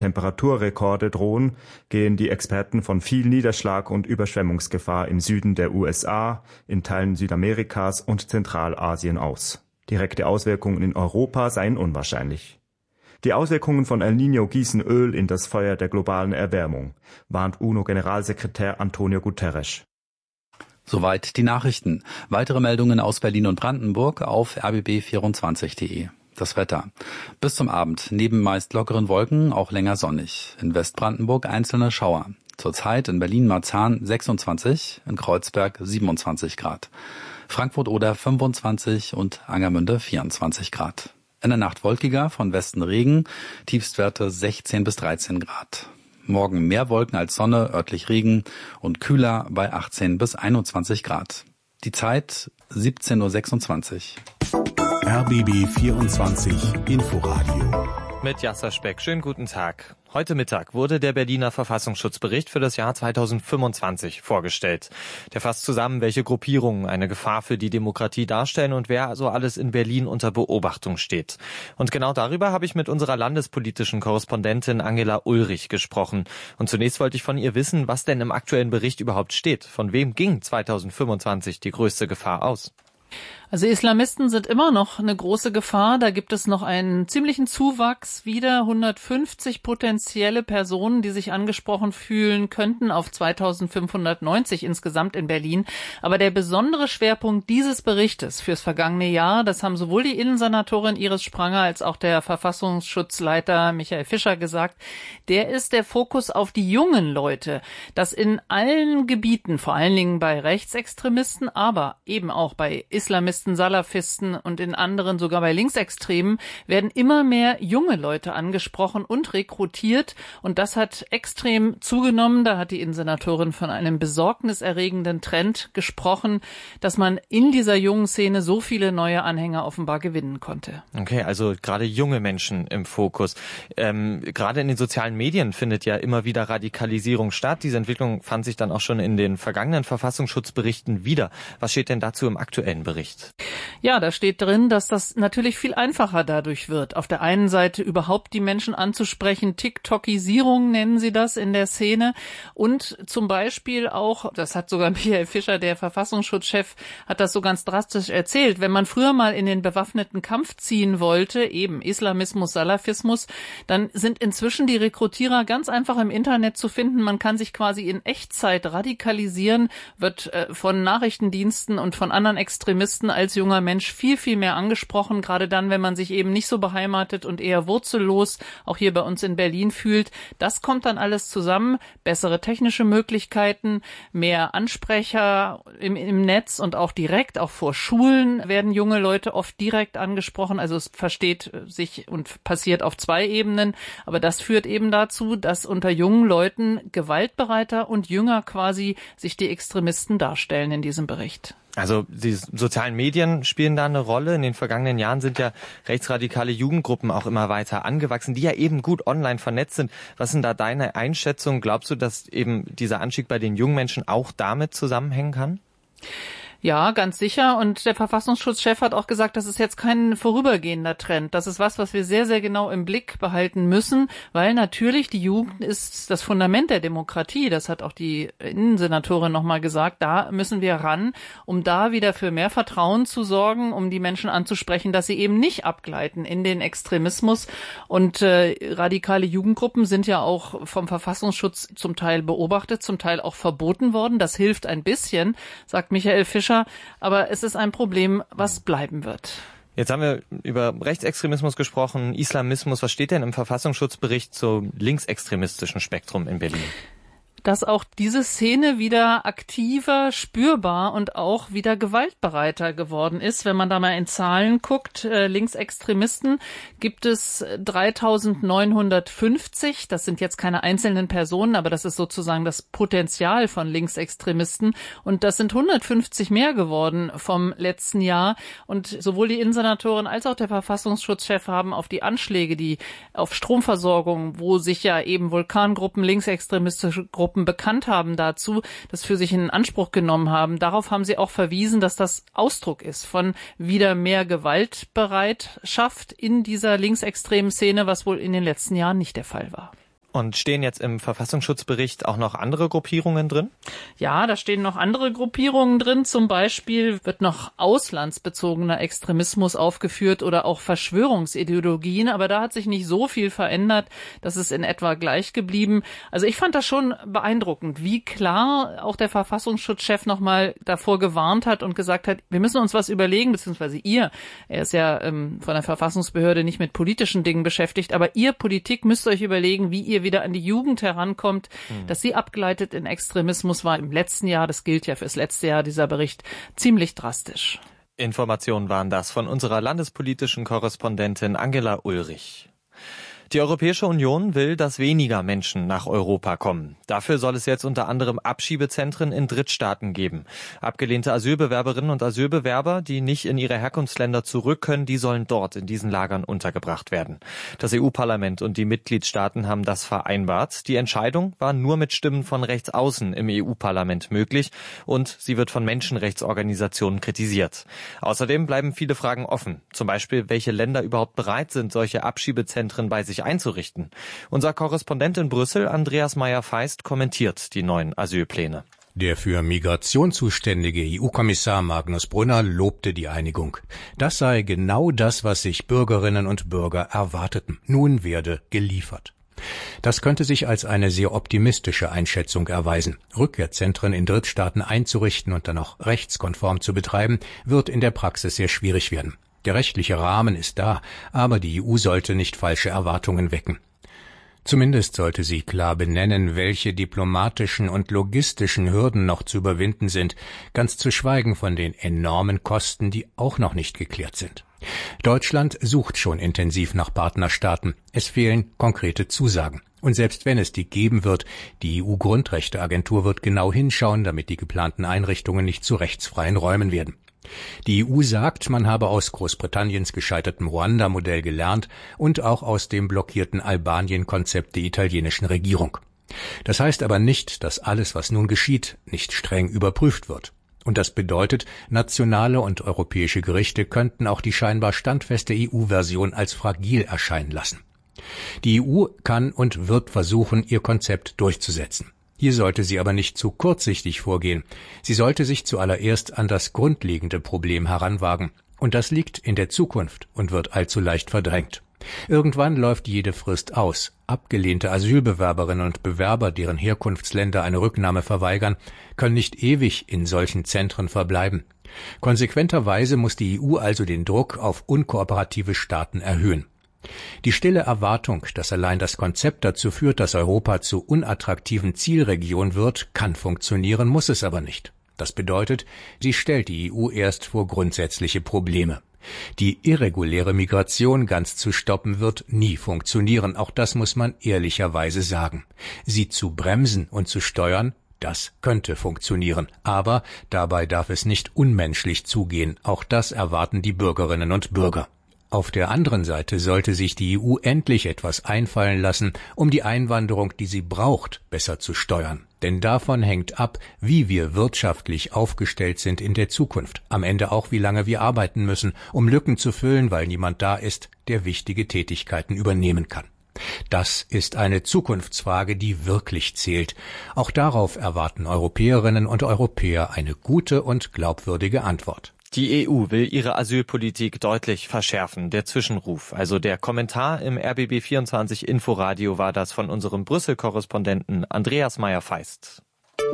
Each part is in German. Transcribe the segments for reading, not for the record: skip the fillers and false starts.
Temperaturrekorde drohen, gehen die Experten von viel Niederschlag und Überschwemmungsgefahr im Süden der USA, in Teilen Südamerikas und Zentralasien aus. Direkte Auswirkungen in Europa seien unwahrscheinlich. Die Auswirkungen von El Niño gießen Öl in das Feuer der globalen Erwärmung, warnt UNO-Generalsekretär Antonio Guterres. Soweit die Nachrichten. Weitere Meldungen aus Berlin und Brandenburg auf rbb24.de. Das Wetter. Bis zum Abend neben meist lockeren Wolken auch länger sonnig. In Westbrandenburg einzelne Schauer. Zurzeit in Berlin-Marzahn 26, in Kreuzberg 27 Grad. Frankfurt oder 25 und Angermünde 24 Grad. In der Nacht wolkiger, von Westen Regen, Tiefstwerte 16 bis 13 Grad. Morgen mehr Wolken als Sonne, örtlich Regen und kühler bei 18 bis 21 Grad. Die Zeit 17:26 Uhr. RBB 24 Inforadio. Mit Jasser Speck. Schönen guten Tag. Heute Mittag wurde der Berliner Verfassungsschutzbericht für das Jahr 2025 vorgestellt. Der fasst zusammen, welche Gruppierungen eine Gefahr für die Demokratie darstellen und wer also alles in Berlin unter Beobachtung steht. Und genau darüber habe ich mit unserer landespolitischen Korrespondentin Angela Ulrich gesprochen. Und zunächst wollte ich von ihr wissen, was denn im aktuellen Bericht überhaupt steht. Von wem ging 2025 die größte Gefahr aus? Also Islamisten sind immer noch eine große Gefahr. Da gibt es noch einen ziemlichen Zuwachs, wieder 150 potenzielle Personen, die sich angesprochen fühlen könnten, auf 2590 insgesamt in Berlin. Aber der besondere Schwerpunkt dieses Berichtes fürs vergangene Jahr, das haben sowohl die Innensenatorin Iris Spranger als auch der Verfassungsschutzleiter Michael Fischer gesagt, der ist der Fokus auf die jungen Leute, dass in allen Gebieten, vor allen Dingen bei Rechtsextremisten, aber eben auch bei Islamisten, Salafisten und in anderen, sogar bei Linksextremen, werden immer mehr junge Leute angesprochen und rekrutiert. Und das hat extrem zugenommen. Da hat die Innensenatorin von einem besorgniserregenden Trend gesprochen, dass man in dieser jungen Szene so viele neue Anhänger offenbar gewinnen konnte. Okay, also gerade junge Menschen im Fokus. Gerade in den sozialen Medien findet ja immer wieder Radikalisierung statt. Diese Entwicklung fand sich dann auch schon in den vergangenen Verfassungsschutzberichten wieder. Was steht denn dazu im aktuellen Bericht? Ja, da steht drin, dass das natürlich viel einfacher dadurch wird. Auf der einen Seite überhaupt die Menschen anzusprechen, TikTokisierung nennen sie das in der Szene. Und zum Beispiel auch, das hat sogar Michael Fischer, der Verfassungsschutzchef, hat das so ganz drastisch erzählt, wenn man früher mal in den bewaffneten Kampf ziehen wollte, eben Islamismus, Salafismus, dann sind inzwischen die Rekrutierer ganz einfach im Internet zu finden. Man kann sich quasi in Echtzeit radikalisieren, wird von Nachrichtendiensten und von anderen Extremisten als junger Mensch viel, viel mehr angesprochen, gerade dann, wenn man sich eben nicht so beheimatet und eher wurzellos, auch hier bei uns in Berlin fühlt. Das kommt dann alles zusammen, bessere technische Möglichkeiten, mehr Ansprecher im Netz und auch direkt, auch vor Schulen werden junge Leute oft direkt angesprochen, also es versteht sich und passiert auf zwei Ebenen, aber das führt eben dazu, dass unter jungen Leuten gewaltbereiter und jünger quasi sich die Extremisten darstellen in diesem Bericht. Also die sozialen Medien spielen da eine Rolle. In den vergangenen Jahren sind ja rechtsradikale Jugendgruppen auch immer weiter angewachsen, die ja eben gut online vernetzt sind. Was sind da deine Einschätzungen? Glaubst du, dass eben dieser Anstieg bei den jungen Menschen auch damit zusammenhängen kann? Ja, ganz sicher. Und der Verfassungsschutzchef hat auch gesagt, das ist jetzt kein vorübergehender Trend. Das ist was wir sehr, sehr genau im Blick behalten müssen, weil natürlich die Jugend ist das Fundament der Demokratie. Das hat auch die Innensenatorin nochmal gesagt. Da müssen wir ran, um da wieder für mehr Vertrauen zu sorgen, um die Menschen anzusprechen, dass sie eben nicht abgleiten in den Extremismus. Und radikale Jugendgruppen sind ja auch vom Verfassungsschutz zum Teil beobachtet, zum Teil auch verboten worden. Das hilft ein bisschen, sagt Michael Fischer. Aber es ist ein Problem, was bleiben wird. Jetzt haben wir über Rechtsextremismus gesprochen, Islamismus. Was steht denn im Verfassungsschutzbericht zum linksextremistischen Spektrum in Berlin? Dass auch diese Szene wieder aktiver, spürbar und auch wieder gewaltbereiter geworden ist. Wenn man da mal in Zahlen guckt, Linksextremisten gibt es 3.950. Das sind jetzt keine einzelnen Personen, aber das ist sozusagen das Potenzial von Linksextremisten. Und das sind 150 mehr geworden vom letzten Jahr. Und sowohl die Innensenatorin als auch der Verfassungsschutzchef haben auf die Anschläge, die auf Stromversorgung, wo sich ja eben Vulkangruppen, linksextremistische Gruppen bekannt haben dazu, das für sich in Anspruch genommen haben. Darauf haben sie auch verwiesen, dass das Ausdruck ist von wieder mehr Gewaltbereitschaft in dieser linksextremen Szene, was wohl in den letzten Jahren nicht der Fall war. Und stehen jetzt im Verfassungsschutzbericht auch noch andere Gruppierungen drin? Ja, da stehen noch andere Gruppierungen drin. Zum Beispiel wird noch auslandsbezogener Extremismus aufgeführt oder auch Verschwörungsideologien. Aber da hat sich nicht so viel verändert. Das ist in etwa gleich geblieben. Also ich fand das schon beeindruckend, wie klar auch der Verfassungsschutzchef nochmal davor gewarnt hat und gesagt hat, wir müssen uns was überlegen, beziehungsweise ihr. Er ist ja von der Verfassungsbehörde nicht mit politischen Dingen beschäftigt. Aber ihr Politik müsst euch überlegen, wie ihr wieder an die Jugend herankommt, dass sie abgleitet in Extremismus war im letzten Jahr, das gilt ja fürs letzte Jahr, dieser Bericht, ziemlich drastisch. Informationen waren das von unserer landespolitischen Korrespondentin Angela Ulrich. Die Europäische Union will, dass weniger Menschen nach Europa kommen. Dafür soll es jetzt unter anderem Abschiebezentren in Drittstaaten geben. Abgelehnte Asylbewerberinnen und Asylbewerber, die nicht in ihre Herkunftsländer zurück können, die sollen dort in diesen Lagern untergebracht werden. Das EU-Parlament und die Mitgliedstaaten haben das vereinbart. Die Entscheidung war nur mit Stimmen von rechts außen im EU-Parlament möglich und sie wird von Menschenrechtsorganisationen kritisiert. Außerdem bleiben viele Fragen offen. Zum Beispiel, welche Länder überhaupt bereit sind, solche Abschiebezentren bei sich einzurichten. Unser Korrespondent in Brüssel, Andreas Meyer-Feist, kommentiert die neuen Asylpläne. Der für Migration zuständige EU-Kommissar Magnus Brunner lobte die Einigung. Das sei genau das, was sich Bürgerinnen und Bürger erwarteten. Nun werde geliefert. Das könnte sich als eine sehr optimistische Einschätzung erweisen. Rückkehrzentren in Drittstaaten einzurichten und dann auch rechtskonform zu betreiben, wird in der Praxis sehr schwierig werden. Der rechtliche Rahmen ist da, aber die EU sollte nicht falsche Erwartungen wecken. Zumindest sollte sie klar benennen, welche diplomatischen und logistischen Hürden noch zu überwinden sind, ganz zu schweigen von den enormen Kosten, die auch noch nicht geklärt sind. Deutschland sucht schon intensiv nach Partnerstaaten. Es fehlen konkrete Zusagen. Und selbst wenn es die geben wird, die EU-Grundrechteagentur wird genau hinschauen, damit die geplanten Einrichtungen nicht zu rechtsfreien Räumen werden. Die EU sagt, man habe aus Großbritanniens gescheitertem Ruanda-Modell gelernt und auch aus dem blockierten Albanien-Konzept der italienischen Regierung. Das heißt aber nicht, dass alles, was nun geschieht, nicht streng überprüft wird. Und das bedeutet, nationale und europäische Gerichte könnten auch die scheinbar standfeste EU-Version als fragil erscheinen lassen. Die EU kann und wird versuchen, ihr Konzept durchzusetzen. Hier sollte sie aber nicht zu kurzsichtig vorgehen. Sie sollte sich zuallererst an das grundlegende Problem heranwagen. Und das liegt in der Zukunft und wird allzu leicht verdrängt. Irgendwann läuft jede Frist aus. Abgelehnte Asylbewerberinnen und Bewerber, deren Herkunftsländer eine Rücknahme verweigern, können nicht ewig in solchen Zentren verbleiben. Konsequenterweise muss die EU also den Druck auf unkooperative Staaten erhöhen. Die stille Erwartung, dass allein das Konzept dazu führt, dass Europa zu unattraktiven Zielregion wird, kann funktionieren, muss es aber nicht. Das bedeutet, sie stellt die EU erst vor grundsätzliche Probleme. Die irreguläre Migration ganz zu stoppen wird nie funktionieren, auch das muss man ehrlicherweise sagen. Sie zu bremsen und zu steuern, das könnte funktionieren, aber dabei darf es nicht unmenschlich zugehen, auch das erwarten die Bürgerinnen und Bürger. Auf der anderen Seite sollte sich die EU endlich etwas einfallen lassen, um die Einwanderung, die sie braucht, besser zu steuern. Denn davon hängt ab, wie wir wirtschaftlich aufgestellt sind in der Zukunft. Am Ende auch, wie lange wir arbeiten müssen, um Lücken zu füllen, weil niemand da ist, der wichtige Tätigkeiten übernehmen kann. Das ist eine Zukunftsfrage, die wirklich zählt. Auch darauf erwarten Europäerinnen und Europäer eine gute und glaubwürdige Antwort. Die EU will ihre Asylpolitik deutlich verschärfen. Der Zwischenruf, also der Kommentar im RBB24 Inforadio war das von unserem Brüssel-Korrespondenten Andreas Meyer-Feist.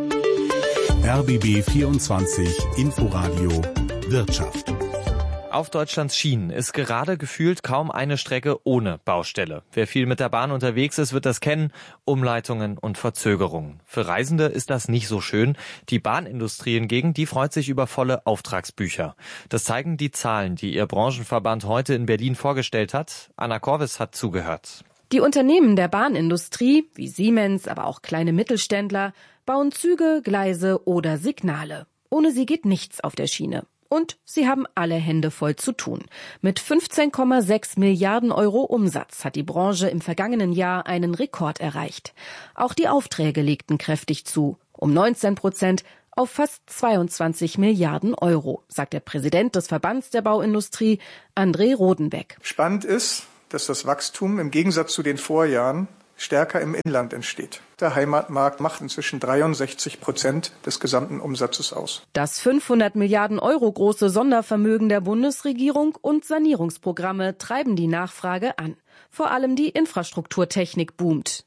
RBB24 Inforadio Wirtschaft. Auf Deutschlands Schienen ist gerade gefühlt kaum eine Strecke ohne Baustelle. Wer viel mit der Bahn unterwegs ist, wird das kennen. Umleitungen und Verzögerungen. Für Reisende ist das nicht so schön. Die Bahnindustrie hingegen, die freut sich über volle Auftragsbücher. Das zeigen die Zahlen, die ihr Branchenverband heute in Berlin vorgestellt hat. Anna Korvis hat zugehört. Die Unternehmen der Bahnindustrie, wie Siemens, aber auch kleine Mittelständler, bauen Züge, Gleise oder Signale. Ohne sie geht nichts auf der Schiene. Und sie haben alle Hände voll zu tun. Mit 15,6 Milliarden Euro Umsatz hat die Branche im vergangenen Jahr einen Rekord erreicht. Auch die Aufträge legten kräftig zu, um 19% auf fast 22 Milliarden Euro, sagt der Präsident des Verbands der Bauindustrie, André Rodenbeck. Spannend ist, dass das Wachstum im Gegensatz zu den Vorjahren stärker im Inland entsteht. Der Heimatmarkt macht inzwischen 63% des gesamten Umsatzes aus. Das 500 Milliarden Euro große Sondervermögen der Bundesregierung und Sanierungsprogramme treiben die Nachfrage an. Vor allem die Infrastrukturtechnik boomt.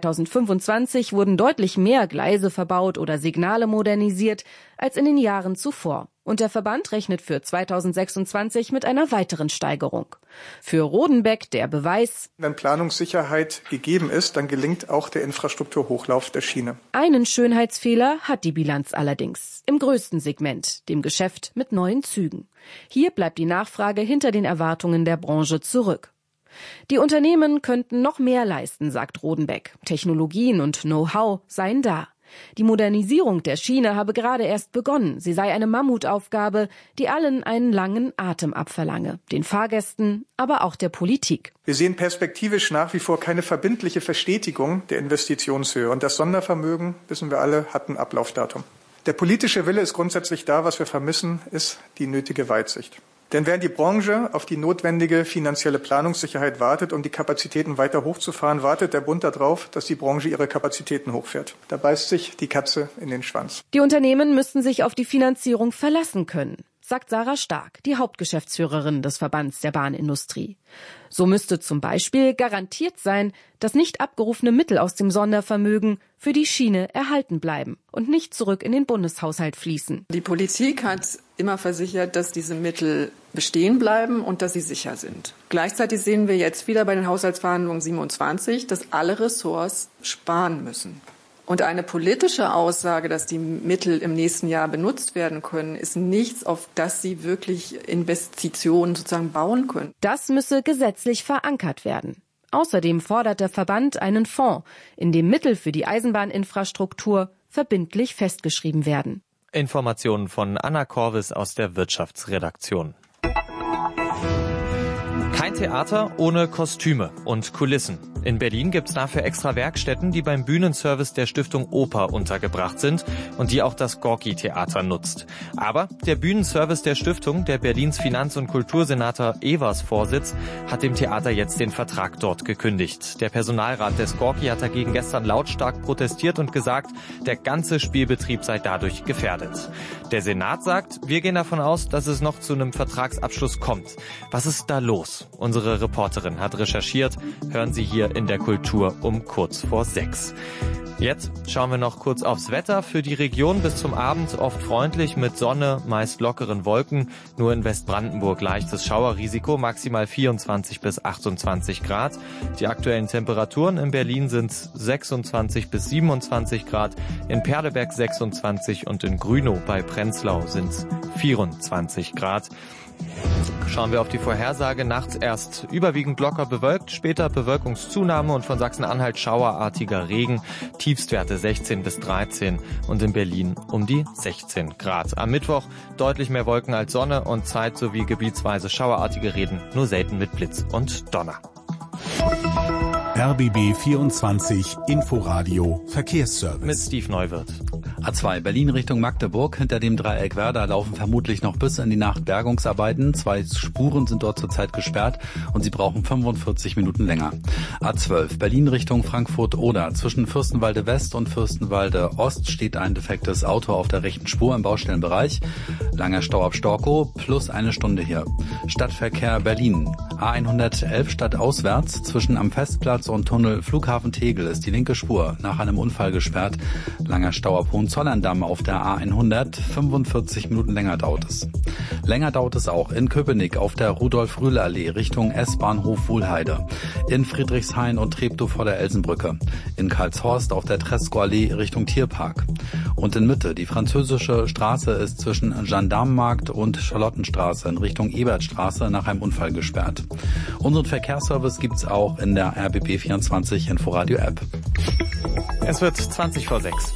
2025 wurden deutlich mehr Gleise verbaut oder Signale modernisiert als in den Jahren zuvor. Und der Verband rechnet für 2026 mit einer weiteren Steigerung. Für Rodenbeck der Beweis: Wenn Planungssicherheit gegeben ist, dann gelingt auch der Infrastrukturhochlauf der Schiene. Einen Schönheitsfehler hat die Bilanz allerdings. Im größten Segment, dem Geschäft mit neuen Zügen. Hier bleibt die Nachfrage hinter den Erwartungen der Branche zurück. Die Unternehmen könnten noch mehr leisten, sagt Rodenbeck. Technologien und Know-how seien da. Die Modernisierung der Schiene habe gerade erst begonnen. Sie sei eine Mammutaufgabe, die allen einen langen Atem abverlange. Den Fahrgästen, aber auch der Politik. Wir sehen perspektivisch nach wie vor keine verbindliche Verstetigung der Investitionshöhe. Und das Sondervermögen, wissen wir alle, hat ein Ablaufdatum. Der politische Wille ist grundsätzlich da. Was wir vermissen, ist die nötige Weitsicht. Denn während die Branche auf die notwendige finanzielle Planungssicherheit wartet, um die Kapazitäten weiter hochzufahren, wartet der Bund darauf, dass die Branche ihre Kapazitäten hochfährt. Da beißt sich die Katze in den Schwanz. Die Unternehmen müssten sich auf die Finanzierung verlassen können, sagt Sarah Stark, die Hauptgeschäftsführerin des Verbands der Bahnindustrie. So müsste zum Beispiel garantiert sein, dass nicht abgerufene Mittel aus dem Sondervermögen für die Schiene erhalten bleiben und nicht zurück in den Bundeshaushalt fließen. Die Politik hat immer versichert, dass diese Mittel bestehen bleiben und dass sie sicher sind. Gleichzeitig sehen wir jetzt wieder bei den Haushaltsverhandlungen 27, dass alle Ressorts sparen müssen. Und eine politische Aussage, dass die Mittel im nächsten Jahr benutzt werden können, ist nichts, auf das sie wirklich Investitionen sozusagen bauen können. Das müsse gesetzlich verankert werden. Außerdem fordert der Verband einen Fonds, in dem Mittel für die Eisenbahninfrastruktur verbindlich festgeschrieben werden. Informationen von Anna Korvis aus der Wirtschaftsredaktion. Kein Theater ohne Kostüme und Kulissen. In Berlin gibt's dafür extra Werkstätten, die beim Bühnenservice der Stiftung Oper untergebracht sind und die auch das Gorki-Theater nutzt. Aber der Bühnenservice der Stiftung, der Berlins Finanz- und Kultursenator Evers vorsitzt, hat dem Theater jetzt den Vertrag dort gekündigt. Der Personalrat des Gorki hat dagegen gestern lautstark protestiert und gesagt, der ganze Spielbetrieb sei dadurch gefährdet. Der Senat sagt, wir gehen davon aus, dass es noch zu einem Vertragsabschluss kommt. Was ist da los? Unsere Reporterin hat recherchiert. Hören Sie hier in der Kultur um kurz vor 6. Jetzt schauen wir noch kurz aufs Wetter. Für die Region bis zum Abend oft freundlich mit Sonne, meist lockeren Wolken. Nur in Westbrandenburg leichtes Schauerrisiko, maximal 24 bis 28 Grad. Die aktuellen Temperaturen in Berlin sind 26 bis 27 Grad, in Perleberg 26 und in Grünow bei Prenzlau sind es 24 Grad. Schauen wir auf die Vorhersage. Nachts erst überwiegend locker bewölkt, später Bewölkungszunahme und von Sachsen-Anhalt schauerartiger Regen. Tiefstwerte 16 bis 13 und in Berlin um die 16 Grad. Am Mittwoch deutlich mehr Wolken als Sonne und Zeit sowie gebietsweise schauerartige Regen, nur selten mit Blitz und Donner. RBB 24 Inforadio Verkehrsservice. Mit Steve Neuwirth. A2 Berlin Richtung Magdeburg. Hinter dem Dreieck Werder laufen vermutlich noch bis in die Nacht Bergungsarbeiten. 2 Spuren sind dort zurzeit gesperrt und sie brauchen 45 Minuten länger. A12 Berlin Richtung Frankfurt-Oder. Zwischen Fürstenwalde West und Fürstenwalde Ost steht ein defektes Auto auf der rechten Spur im Baustellenbereich. Langer Stau ab Storkow plus eine Stunde hier. Stadtverkehr Berlin. A111 stadtauswärts zwischen am Festplatz und Tunnel Flughafen Tegel ist die linke Spur nach einem Unfall gesperrt. Langer Stau ab Hohenzollern-Damm auf der A100. 45 Minuten länger dauert es. Länger dauert es auch in Köpenick auf der Rudolf-Rühle-Allee Richtung S-Bahnhof Wuhlheide. In Friedrichshain und Treptow vor der Elsenbrücke. In Karlshorst auf der Tresco-Allee Richtung Tierpark. Und in Mitte, die französische Straße ist zwischen Gendarmenmarkt und Charlottenstraße in Richtung Ebertstraße nach einem Unfall gesperrt. Unseren Verkehrsservice gibt's auch in der RBB 24 Inforadio App. Es wird 20 vor 6.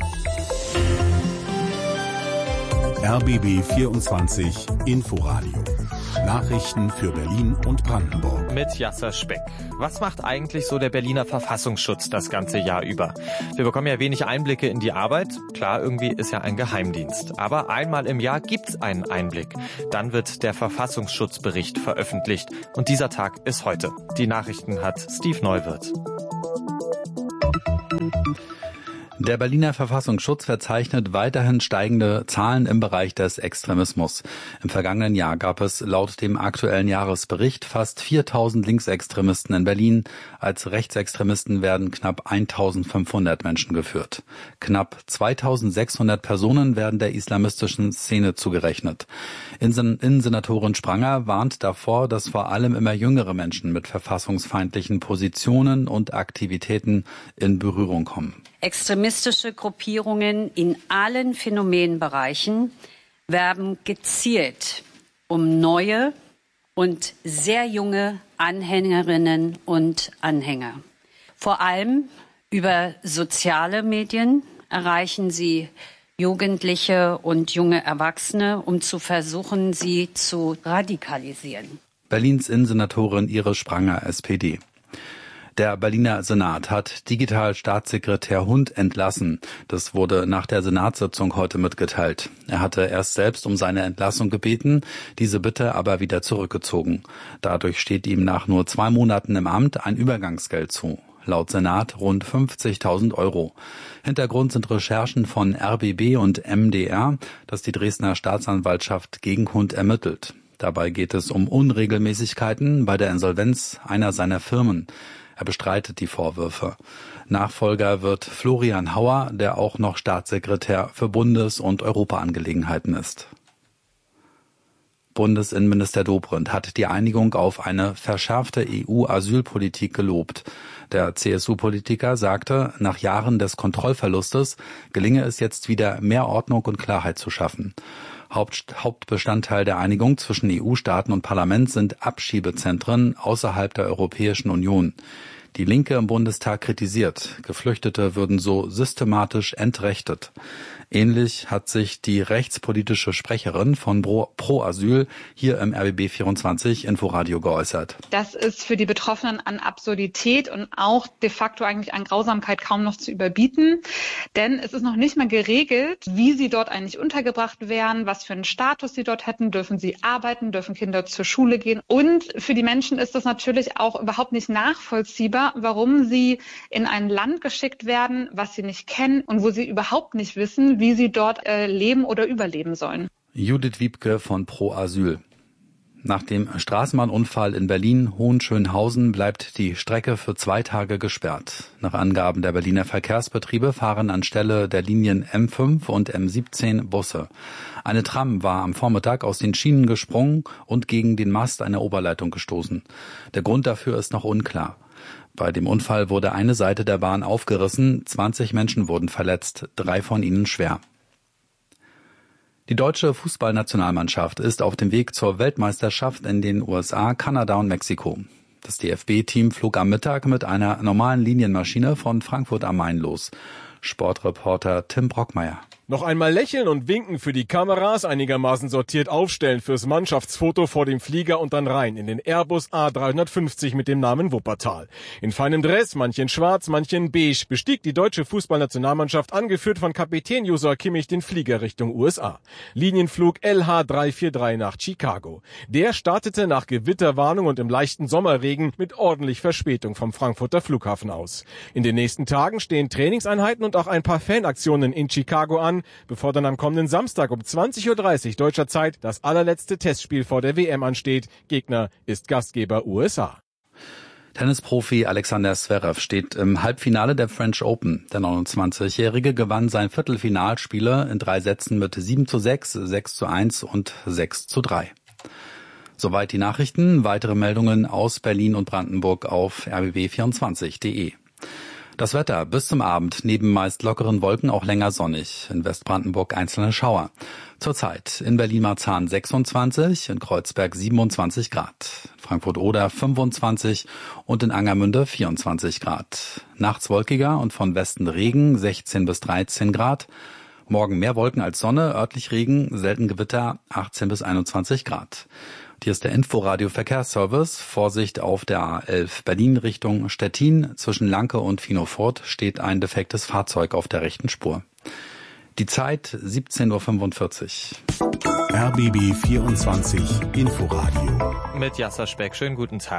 RBB 24 Inforadio. Nachrichten für Berlin und Brandenburg. Mit Yasser Speck. Was macht eigentlich so der Berliner Verfassungsschutz das ganze Jahr über? Wir bekommen ja wenig Einblicke in die Arbeit. Klar, irgendwie ist ja ein Geheimdienst. Aber einmal im Jahr gibt's einen Einblick. Dann wird der Verfassungsschutzbericht veröffentlicht. Und dieser Tag ist heute. Die Nachrichten hat Steve Neuwirth. Der Berliner Verfassungsschutz verzeichnet weiterhin steigende Zahlen im Bereich des Extremismus. Im vergangenen Jahr gab es laut dem aktuellen Jahresbericht fast 4.000 Linksextremisten in Berlin. Als Rechtsextremisten werden knapp 1.500 Menschen geführt. Knapp 2.600 Personen werden der islamistischen Szene zugerechnet. Innensenatorin Spranger warnt davor, dass vor allem immer jüngere Menschen mit verfassungsfeindlichen Positionen und Aktivitäten in Berührung kommen. Extremistische Gruppierungen in allen Phänomenbereichen werben gezielt um neue und sehr junge Anhängerinnen und Anhänger. Vor allem über soziale Medien erreichen sie Jugendliche und junge Erwachsene, um zu versuchen, sie zu radikalisieren. Berlins Innensenatorin Iris Spranger, SPD. Der Berliner Senat hat Digitalstaatssekretär Hund entlassen. Das wurde nach der Senatssitzung heute mitgeteilt. Er hatte erst selbst um seine Entlassung gebeten, diese Bitte aber wieder zurückgezogen. Dadurch steht ihm nach nur 2 Monaten im Amt ein Übergangsgeld zu. Laut Senat rund 50.000 €. Hintergrund sind Recherchen von RBB und MDR, das die Dresdner Staatsanwaltschaft gegen Hund ermittelt. Dabei geht es um Unregelmäßigkeiten bei der Insolvenz einer seiner Firmen. Er bestreitet die Vorwürfe. Nachfolger wird Florian Hauer, der auch noch Staatssekretär für Bundes- und Europaangelegenheiten ist. Bundesinnenminister Dobrindt hat die Einigung auf eine verschärfte EU-Asylpolitik gelobt. Der CSU-Politiker sagte, nach Jahren des Kontrollverlustes gelinge es jetzt wieder mehr Ordnung und Klarheit zu schaffen. Hauptbestandteil der Einigung zwischen EU-Staaten und Parlament sind Abschiebezentren außerhalb der Europäischen Union. Die Linke im Bundestag kritisiert, Geflüchtete würden so systematisch entrechtet. Ähnlich hat sich die rechtspolitische Sprecherin von Pro Asyl hier im RBB 24 Inforadio geäußert. Das ist für die Betroffenen an Absurdität und auch de facto eigentlich an Grausamkeit kaum noch zu überbieten. Denn es ist noch nicht mal geregelt, wie sie dort eigentlich untergebracht werden, was für einen Status sie dort hätten, dürfen sie arbeiten, dürfen Kinder zur Schule gehen. Und für die Menschen ist das natürlich auch überhaupt nicht nachvollziehbar, warum sie in ein Land geschickt werden, was sie nicht kennen und wo sie überhaupt nicht wissen, wie sie dort leben oder überleben sollen. Judith Wiebke von Pro Asyl. Nach dem Straßenbahnunfall in Berlin-Hohenschönhausen bleibt die Strecke für 2 Tage gesperrt. Nach Angaben der Berliner Verkehrsbetriebe fahren anstelle der Linien M5 und M17 Busse. Eine Tram war am Vormittag aus den Schienen gesprungen und gegen den Mast einer Oberleitung gestoßen. Der Grund dafür ist noch unklar. Bei dem Unfall wurde eine Seite der Bahn aufgerissen, 20 Menschen wurden verletzt, 3 von ihnen schwer. Die deutsche Fußballnationalmannschaft ist auf dem Weg zur Weltmeisterschaft in den USA, Kanada und Mexiko. Das DFB-Team flog am Mittag mit einer normalen Linienmaschine von Frankfurt am Main los. Sportreporter Tim Brockmeier. Noch einmal lächeln und winken für die Kameras, einigermaßen sortiert aufstellen fürs Mannschaftsfoto vor dem Flieger und dann rein in den Airbus A350 mit dem Namen Wuppertal. In feinem Dress, manche in schwarz, manche in beige, bestieg die deutsche Fußballnationalmannschaft, angeführt von Kapitän Joshua Kimmich, den Flieger Richtung USA. Linienflug LH343 nach Chicago. Der startete nach Gewitterwarnung und im leichten Sommerregen mit ordentlich Verspätung vom Frankfurter Flughafen aus. In den nächsten Tagen stehen Trainingseinheiten und auch ein paar Fanaktionen in Chicago an, bevor dann am kommenden Samstag um 20:30 Uhr deutscher Zeit das allerletzte Testspiel vor der WM ansteht. Gegner ist Gastgeber USA. Tennisprofi Alexander Zverev steht im Halbfinale der French Open. Der 29-Jährige gewann sein Viertelfinalspiele in 3 Sätzen mit 7:6, 6:1 und 6:3. Soweit die Nachrichten. Weitere Meldungen aus Berlin und Brandenburg auf rbb24.de. Das Wetter bis zum Abend, neben meist lockeren Wolken auch länger sonnig. In Westbrandenburg einzelne Schauer. Zurzeit in Berlin-Marzahn 26, in Kreuzberg 27 Grad, Frankfurt-Oder 25 und in Angermünde 24 Grad. Nachts wolkiger und von Westen Regen 16 bis 13 Grad. Morgen mehr Wolken als Sonne, örtlich Regen, selten Gewitter 18 bis 21 Grad. Hier ist der Inforadio Verkehrsservice. Vorsicht auf der A11 Berlin Richtung Stettin. Zwischen Lanke und Finofurt steht ein defektes Fahrzeug auf der rechten Spur. Die Zeit 17:45 Uhr. RBB 24 Inforadio. Mit Jasser Speck, schönen guten Tag.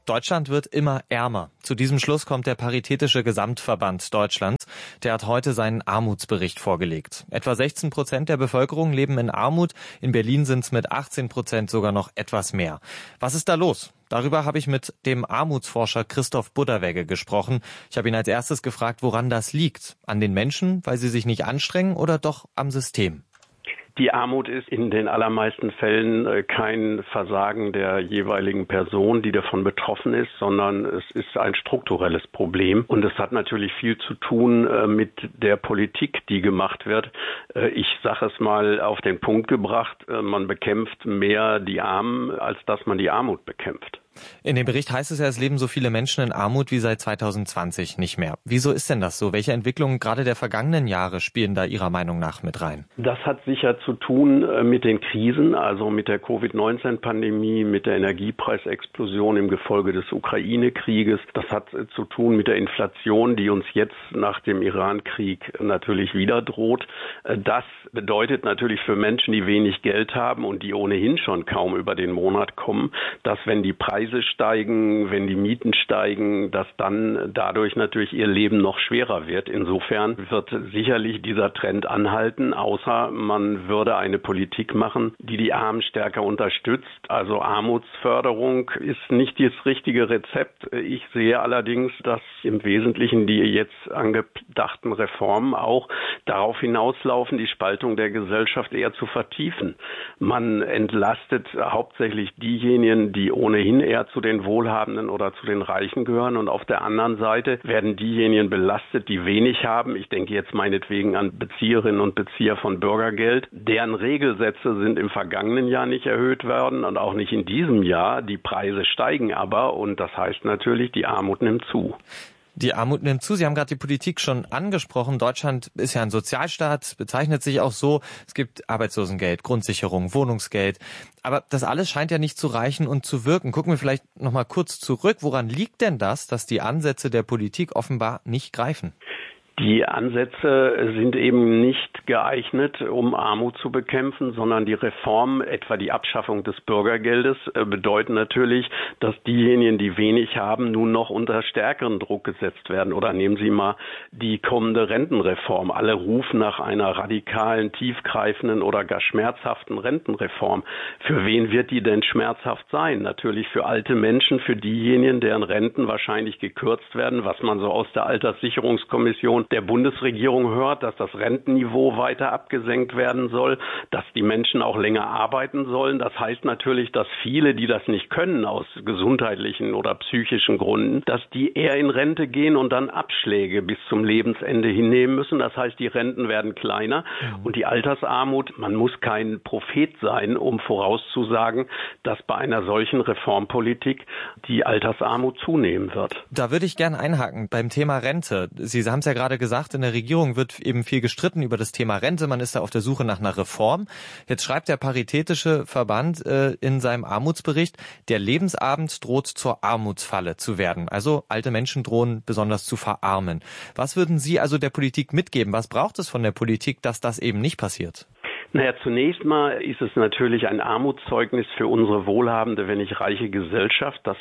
Deutschland wird immer ärmer. Zu diesem Schluss kommt der Paritätische Gesamtverband Deutschlands. Der hat heute seinen Armutsbericht vorgelegt. Etwa 16% der Bevölkerung leben in Armut. In Berlin sind es mit 18% sogar noch etwas mehr. Was ist da los? Darüber habe ich mit dem Armutsforscher Christoph Budderwegge gesprochen. Ich habe ihn als erstes gefragt, woran das liegt. An den Menschen, weil sie sich nicht anstrengen, oder doch am System? Die Armut ist in den allermeisten Fällen kein Versagen der jeweiligen Person, die davon betroffen ist, sondern es ist ein strukturelles Problem. Und es hat natürlich viel zu tun mit der Politik, die gemacht wird. Ich sage es mal auf den Punkt gebracht, man bekämpft mehr die Armen, als dass man die Armut bekämpft. In dem Bericht heißt es ja, es leben so viele Menschen in Armut wie seit 2020 nicht mehr. Wieso ist denn das so? Welche Entwicklungen gerade der vergangenen Jahre spielen da Ihrer Meinung nach mit rein? Das hat sicher zu tun mit den Krisen, also mit der Covid-19-Pandemie, mit der Energiepreisexplosion im Gefolge des Ukraine-Krieges. Das hat zu tun mit der Inflation, die uns jetzt nach dem Iran-Krieg natürlich wieder droht. Das bedeutet natürlich für Menschen, die wenig Geld haben und die ohnehin schon kaum über den Monat kommen, dass wenn die Preise steigen, wenn die Mieten steigen, dass dann dadurch natürlich ihr Leben noch schwerer wird. Insofern wird sicherlich dieser Trend anhalten, außer man würde eine Politik machen, die die Armen stärker unterstützt. Also Armutsförderung ist nicht das richtige Rezept. Ich sehe allerdings, dass im Wesentlichen die jetzt angedachten Reformen auch darauf hinauslaufen, die Spaltung der Gesellschaft eher zu vertiefen. Man entlastet hauptsächlich diejenigen, die ohnehin eher zu den Wohlhabenden oder zu den Reichen gehören, und auf der anderen Seite werden diejenigen belastet, die wenig haben. Ich denke jetzt meinetwegen an Bezieherinnen und Bezieher von Bürgergeld. Deren Regelsätze sind im vergangenen Jahr nicht erhöht worden und auch nicht in diesem Jahr. Die Preise steigen aber, und das heißt natürlich, die Armut nimmt zu. Die Armut nimmt zu. Sie haben gerade die Politik schon angesprochen. Deutschland ist ja ein Sozialstaat, bezeichnet sich auch so. Es gibt Arbeitslosengeld, Grundsicherung, Wohnungsgeld. Aber das alles scheint ja nicht zu reichen und zu wirken. Gucken wir vielleicht noch mal kurz zurück. Woran liegt denn das, dass die Ansätze der Politik offenbar nicht greifen? Die Ansätze sind eben nicht geeignet, um Armut zu bekämpfen, sondern die Reform, etwa die Abschaffung des Bürgergeldes, bedeuten natürlich, dass diejenigen, die wenig haben, nun noch unter stärkeren Druck gesetzt werden. Oder nehmen Sie mal die kommende Rentenreform. Alle rufen nach einer radikalen, tiefgreifenden oder gar schmerzhaften Rentenreform. Für wen wird die denn schmerzhaft sein? Natürlich für alte Menschen, für diejenigen, deren Renten wahrscheinlich gekürzt werden, was man so aus der Alterssicherungskommission der Bundesregierung hört, dass das Rentenniveau weiter abgesenkt werden soll, dass die Menschen auch länger arbeiten sollen. Das heißt natürlich, dass viele, die das nicht können aus gesundheitlichen oder psychischen Gründen, dass die eher in Rente gehen und dann Abschläge bis zum Lebensende hinnehmen müssen. Das heißt, die Renten werden kleiner und die Altersarmut, man muss kein Prophet sein, um vorauszusagen, dass bei einer solchen Reformpolitik die Altersarmut zunehmen wird. Da würde ich gerne einhaken beim Thema Rente. Sie haben es ja gerade gesagt, in der Regierung wird eben viel gestritten über das Thema Rente. Man ist da auf der Suche nach einer Reform. Jetzt schreibt der Paritätische Verband in seinem Armutsbericht, der Lebensabend droht zur Armutsfalle zu werden. Also alte Menschen drohen besonders zu verarmen. Was würden Sie also der Politik mitgeben? Was braucht es von der Politik, dass das eben nicht passiert? Naja, zunächst mal ist es natürlich ein Armutszeugnis für unsere wohlhabende, wenn nicht reiche Gesellschaft, dass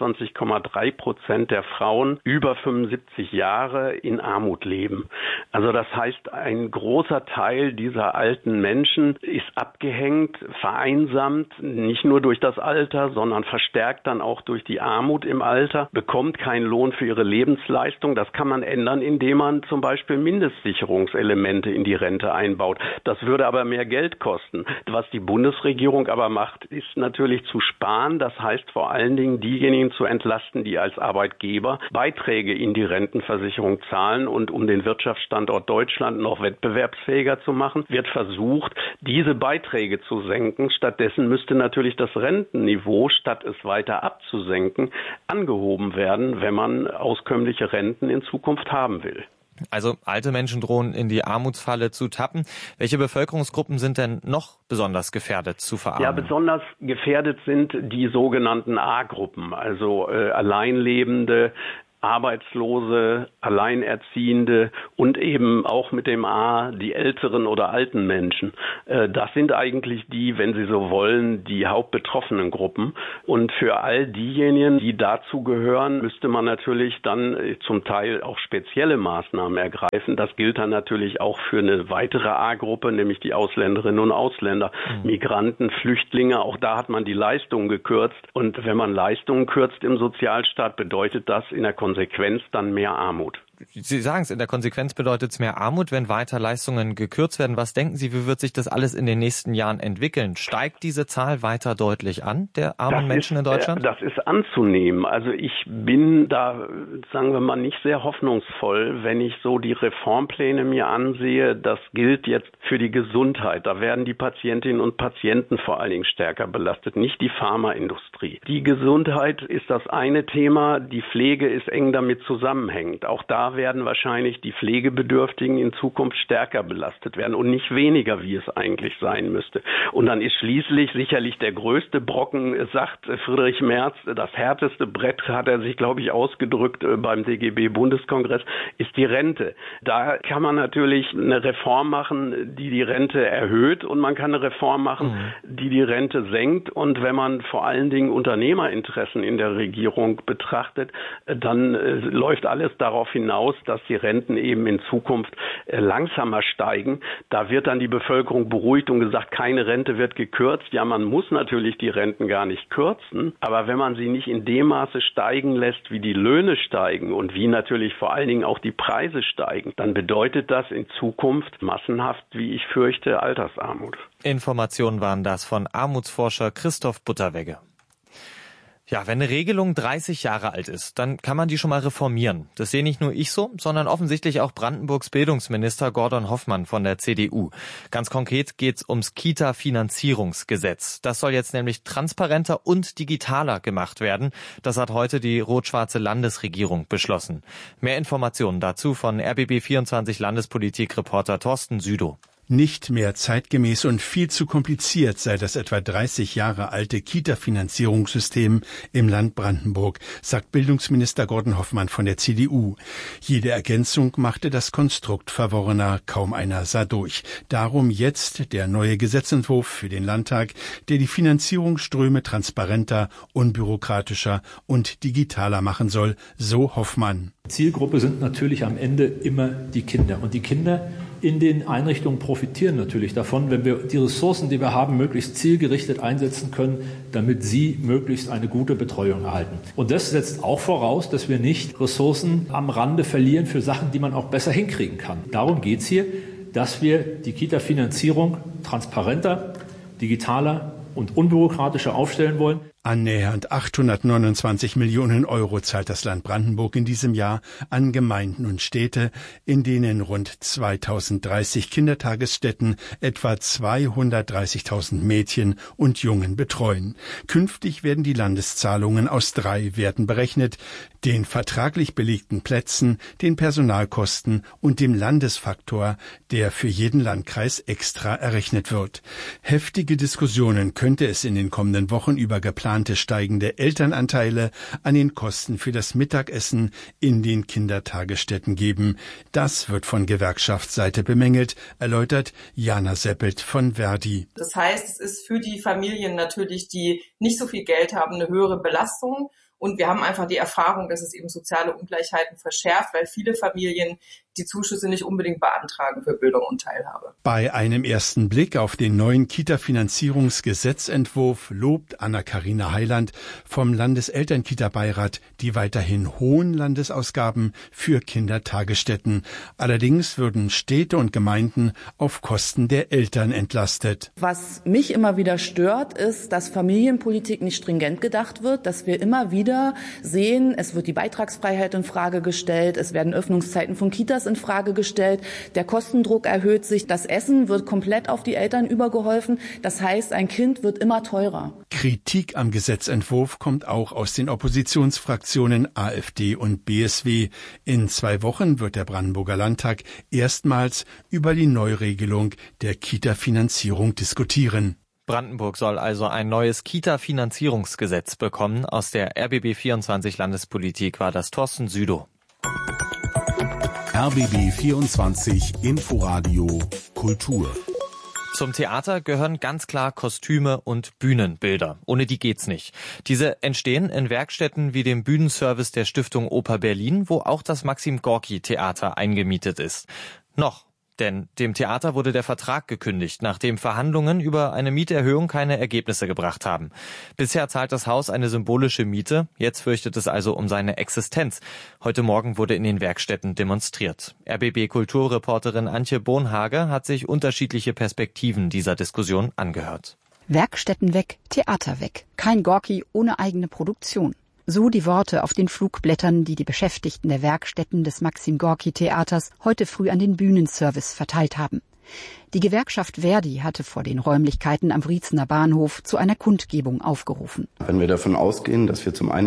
21,3% der Frauen über 75 Jahre in Armut leben. Also das heißt, ein großer Teil dieser alten Menschen ist abgehängt, vereinsamt, nicht nur durch das Alter, sondern verstärkt dann auch durch die Armut im Alter, bekommt keinen Lohn für ihre Lebensleistung. Das kann man ändern, indem man zum Beispiel Mindestsicherungselemente in die Rente einbaut. Das würde aber mehr Geld kosten. Was die Bundesregierung aber macht, ist natürlich zu sparen. Das heißt vor allen Dingen diejenigen zu entlasten, die als Arbeitgeber Beiträge in die Rentenversicherung zahlen, und um den Wirtschaftsstandort Deutschland noch wettbewerbsfähiger zu machen, wird versucht, diese Beiträge zu senken. Stattdessen müsste natürlich das Rentenniveau, statt es weiter abzusenken, angehoben werden, wenn man auskömmliche Renten in Zukunft haben will. Also alte Menschen drohen in die Armutsfalle zu tappen. Welche Bevölkerungsgruppen sind denn noch besonders gefährdet zu verarmen? Ja, besonders gefährdet sind die sogenannten A-Gruppen, also Alleinlebende, Arbeitslose, Alleinerziehende und eben auch mit dem A, die älteren oder alten Menschen. Das sind eigentlich die, wenn Sie so wollen, die hauptbetroffenen Gruppen. Und für all diejenigen, die dazu gehören, müsste man natürlich dann zum Teil auch spezielle Maßnahmen ergreifen. Das gilt dann natürlich auch für eine weitere A-Gruppe, nämlich die Ausländerinnen und Ausländer, Migranten, Flüchtlinge. Auch da hat man die Leistungen gekürzt. Und wenn man Leistungen kürzt im Sozialstaat, bedeutet das in der Konsequenz dann mehr Armut. Sie sagen es, in der Konsequenz bedeutet es mehr Armut, wenn weiter Leistungen gekürzt werden. Was denken Sie, wie wird sich das alles in den nächsten Jahren entwickeln? Steigt diese Zahl weiter deutlich an, der armen Menschen in Deutschland? Das ist anzunehmen. Also ich bin da, sagen wir mal, nicht sehr hoffnungsvoll, wenn ich so die Reformpläne mir ansehe. Das gilt jetzt für die Gesundheit. Da werden die Patientinnen und Patienten vor allen Dingen stärker belastet, nicht die Pharmaindustrie. Die Gesundheit ist das eine Thema, die Pflege ist eng damit zusammenhängend. Auch da werden wahrscheinlich die Pflegebedürftigen in Zukunft stärker belastet werden und nicht weniger, wie es eigentlich sein müsste. Und dann ist schließlich sicherlich der größte Brocken, sagt Friedrich Merz, das härteste Brett, hat er sich, glaube ich, ausgedrückt beim DGB-Bundeskongress, ist die Rente. Da kann man natürlich eine Reform machen, die die Rente erhöht, und man kann eine Reform machen, die die Rente senkt. Und wenn man vor allen Dingen Unternehmerinteressen in der Regierung betrachtet, dann läuft alles darauf hinaus, dass die Renten eben in Zukunft langsamer steigen. Da wird dann die Bevölkerung beruhigt und gesagt, keine Rente wird gekürzt. Ja, man muss natürlich die Renten gar nicht kürzen, aber wenn man sie nicht in dem Maße steigen lässt, wie die Löhne steigen und wie natürlich vor allen Dingen auch die Preise steigen, dann bedeutet das in Zukunft massenhaft, wie ich fürchte, Altersarmut. Informationen waren das von Armutsforscher Christoph Butterwegge. Ja, wenn eine Regelung 30 Jahre alt ist, dann kann man die schon mal reformieren. Das sehe nicht nur ich so, sondern offensichtlich auch Brandenburgs Bildungsminister Gordon Hoffmann von der CDU. Ganz konkret geht's ums Kita-Finanzierungsgesetz. Das soll jetzt nämlich transparenter und digitaler gemacht werden. Das hat heute die rot-schwarze Landesregierung beschlossen. Mehr Informationen dazu von RBB24 Landespolitik-Reporter Thorsten Südow. Nicht mehr zeitgemäß und viel zu kompliziert sei das etwa 30 Jahre alte Kita-Finanzierungssystem im Land Brandenburg, sagt Bildungsminister Gordon Hoffmann von der CDU. Jede Ergänzung machte das Konstrukt verworrener, kaum einer sah durch. Darum jetzt der neue Gesetzentwurf für den Landtag, der die Finanzierungsströme transparenter, unbürokratischer und digitaler machen soll, so Hoffmann. Zielgruppe sind natürlich am Ende immer die Kinder. Und die Kinder in den Einrichtungen profitieren natürlich davon, wenn wir die Ressourcen, die wir haben, möglichst zielgerichtet einsetzen können, damit sie möglichst eine gute Betreuung erhalten. Und das setzt auch voraus, dass wir nicht Ressourcen am Rande verlieren für Sachen, die man auch besser hinkriegen kann. Darum geht es hier, dass wir die Kita-Finanzierung transparenter, digitaler und unbürokratischer aufstellen wollen. Annähernd 829 Millionen Euro zahlt das Land Brandenburg in diesem Jahr an Gemeinden und Städte, in denen rund 2030 Kindertagesstätten etwa 230.000 Mädchen und Jungen betreuen. Künftig werden die Landeszahlungen aus 3 Werten berechnet: den vertraglich belegten Plätzen, den Personalkosten und dem Landesfaktor, der für jeden Landkreis extra errechnet wird. Heftige Diskussionen könnte es in den kommenden Wochen über geplante steigende Elternanteile an den Kosten für das Mittagessen in den Kindertagesstätten geben. Das wird von Gewerkschaftsseite bemängelt, erläutert Jana Seppelt von Verdi. Das heißt, es ist für die Familien natürlich, die nicht so viel Geld haben, eine höhere Belastung. Und wir haben einfach die Erfahrung, dass es eben soziale Ungleichheiten verschärft, weil viele Familien die Zuschüsse nicht unbedingt beantragen für Bildung und Teilhabe. Bei einem ersten Blick auf den neuen Kita-Finanzierungsgesetzentwurf lobt Anna-Karina Heiland vom Landeselternkita-Beirat die weiterhin hohen Landesausgaben für Kindertagesstätten. Allerdings würden Städte und Gemeinden auf Kosten der Eltern entlastet. Was mich immer wieder stört, ist, dass Familienpolitik nicht stringent gedacht wird, dass wir immer wieder sehen, es wird die Beitragsfreiheit in Frage gestellt, es werden Öffnungszeiten von Kitas in Frage gestellt, der Kostendruck erhöht sich, das Essen wird komplett auf die Eltern übergeholfen, das heißt, ein Kind wird immer teurer. Kritik am Gesetzentwurf kommt auch aus den Oppositionsfraktionen AfD und BSW. In 2 Wochen wird der Brandenburger Landtag erstmals über die Neuregelung der Kita-Finanzierung diskutieren. Brandenburg soll also ein neues Kita-Finanzierungsgesetz bekommen. Aus der RBB 24 Landespolitik war das Thorsten Südow. RBB 24 Inforadio Kultur. Zum Theater gehören ganz klar Kostüme und Bühnenbilder. Ohne die geht's nicht. Diese entstehen in Werkstätten wie dem Bühnenservice der Stiftung Oper Berlin, wo auch das Maxim-Gorki-Theater eingemietet ist. Noch. Denn dem Theater wurde der Vertrag gekündigt, nachdem Verhandlungen über eine Mieterhöhung keine Ergebnisse gebracht haben. Bisher zahlt das Haus eine symbolische Miete, jetzt fürchtet es also um seine Existenz. Heute Morgen wurde in den Werkstätten demonstriert. RBB-Kulturreporterin Antje Bohnhage hat sich unterschiedliche Perspektiven dieser Diskussion angehört. Werkstätten weg, Theater weg. Kein Gorki ohne eigene Produktion. So die Worte auf den Flugblättern, die die Beschäftigten der Werkstätten des Maxim-Gorki-Theaters heute früh an den Bühnenservice verteilt haben. Die Gewerkschaft Verdi hatte vor den Räumlichkeiten am Wriezener Bahnhof zu einer Kundgebung aufgerufen. Wenn wir davon ausgehen, dass wir zum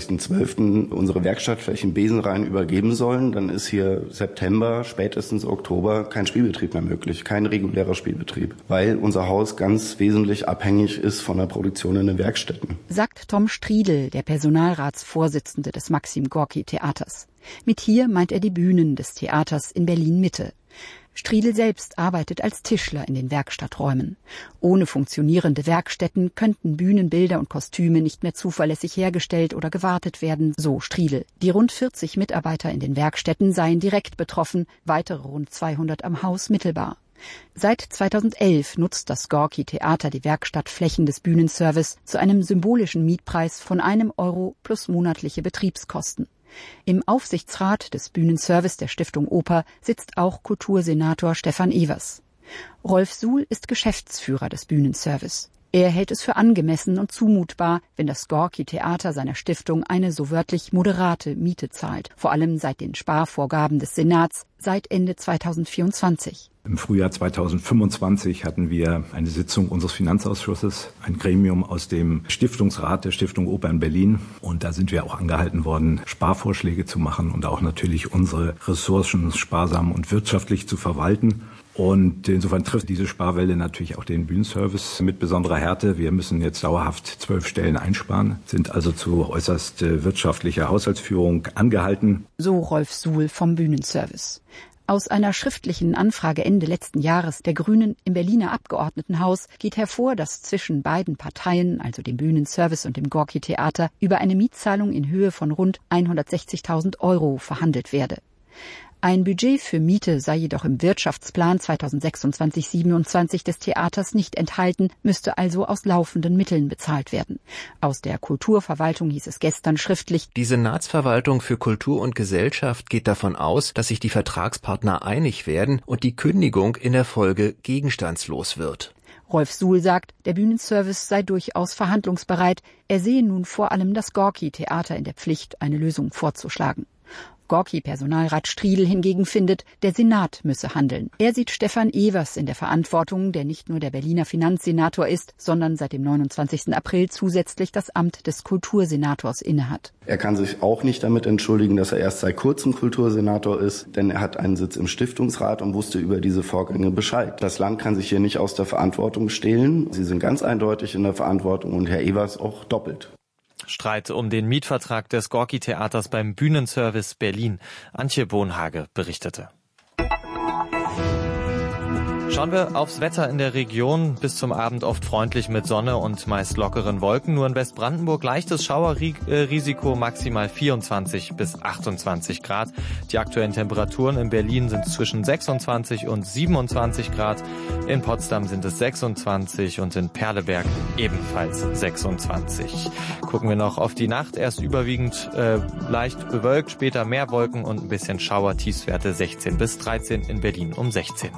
31.12. unsere Werkstattflächen besenrein übergeben sollen, dann ist hier September, spätestens Oktober kein Spielbetrieb mehr möglich, kein regulärer Spielbetrieb, weil unser Haus ganz wesentlich abhängig ist von der Produktion in den Werkstätten. Sagt Tom Striedl, der Personalratsvorsitzende des Maxim-Gorki-Theaters. Mit hier meint er die Bühnen des Theaters in Berlin-Mitte. Striedl selbst arbeitet als Tischler in den Werkstatträumen. Ohne funktionierende Werkstätten könnten Bühnenbilder und Kostüme nicht mehr zuverlässig hergestellt oder gewartet werden, so Striedl. Die rund 40 Mitarbeiter in den Werkstätten seien direkt betroffen, weitere rund 200 am Haus mittelbar. Seit 2011 nutzt das Gorki-Theater die Werkstattflächen des Bühnenservice zu einem symbolischen Mietpreis von €1 plus monatliche Betriebskosten. Im Aufsichtsrat des Bühnenservice der Stiftung Oper sitzt auch Kultursenator Stefan Evers. Rolf Suhl ist Geschäftsführer des Bühnenservice. Er hält es für angemessen und zumutbar, wenn das Gorki-Theater seiner Stiftung eine so wörtlich moderate Miete zahlt, vor allem seit den Sparvorgaben des Senats seit Ende 2024. Im Frühjahr 2025 hatten wir eine Sitzung unseres Finanzausschusses, ein Gremium aus dem Stiftungsrat der Stiftung Oper in Berlin. Und da sind wir auch angehalten worden, Sparvorschläge zu machen und auch natürlich unsere Ressourcen sparsam und wirtschaftlich zu verwalten. Und insofern trifft diese Sparwelle natürlich auch den Bühnenservice mit besonderer Härte. Wir müssen jetzt dauerhaft 12 Stellen einsparen, sind also zu äußerst wirtschaftlicher Haushaltsführung angehalten. So Rolf Suhl vom Bühnenservice. Aus einer schriftlichen Anfrage Ende letzten Jahres der Grünen im Berliner Abgeordnetenhaus geht hervor, dass zwischen beiden Parteien, also dem Bühnenservice und dem Gorki-Theater, über eine Mietzahlung in Höhe von rund 160.000 € verhandelt werde. Ein Budget für Miete sei jedoch im Wirtschaftsplan 2026-27 des Theaters nicht enthalten, müsste also aus laufenden Mitteln bezahlt werden. Aus der Kulturverwaltung hieß es gestern schriftlich: Die Senatsverwaltung für Kultur und Gesellschaft geht davon aus, dass sich die Vertragspartner einig werden und die Kündigung in der Folge gegenstandslos wird. Rolf Suhl sagt, der Bühnenservice sei durchaus verhandlungsbereit. Er sehe nun vor allem das Gorki-Theater in der Pflicht, eine Lösung vorzuschlagen. Gorki-Personalrat Striedl hingegen findet, der Senat müsse handeln. Er sieht Stefan Evers in der Verantwortung, der nicht nur der Berliner Finanzsenator ist, sondern seit dem 29. April zusätzlich das Amt des Kultursenators innehat. Er kann sich auch nicht damit entschuldigen, dass er erst seit kurzem Kultursenator ist, denn er hat einen Sitz im Stiftungsrat und wusste über diese Vorgänge Bescheid. Das Land kann sich hier nicht aus der Verantwortung stehlen. Sie sind ganz eindeutig in der Verantwortung und Herr Evers auch doppelt. Streit um den Mietvertrag des Gorki-Theaters beim Bühnenservice Berlin. Antje Bohnhage berichtete. Schauen wir aufs Wetter in der Region. Bis zum Abend oft freundlich mit Sonne und meist lockeren Wolken. Nur in Westbrandenburg leichtes Schauerrisiko, maximal 24 bis 28 Grad. Die aktuellen Temperaturen in Berlin sind zwischen 26 und 27 Grad. In Potsdam sind es 26 und in Perleberg ebenfalls 26. Gucken wir noch auf die Nacht. Erst überwiegend leicht bewölkt, später mehr Wolken und ein bisschen Schauer. Tiefstwerte 16 bis 13, in Berlin um 16.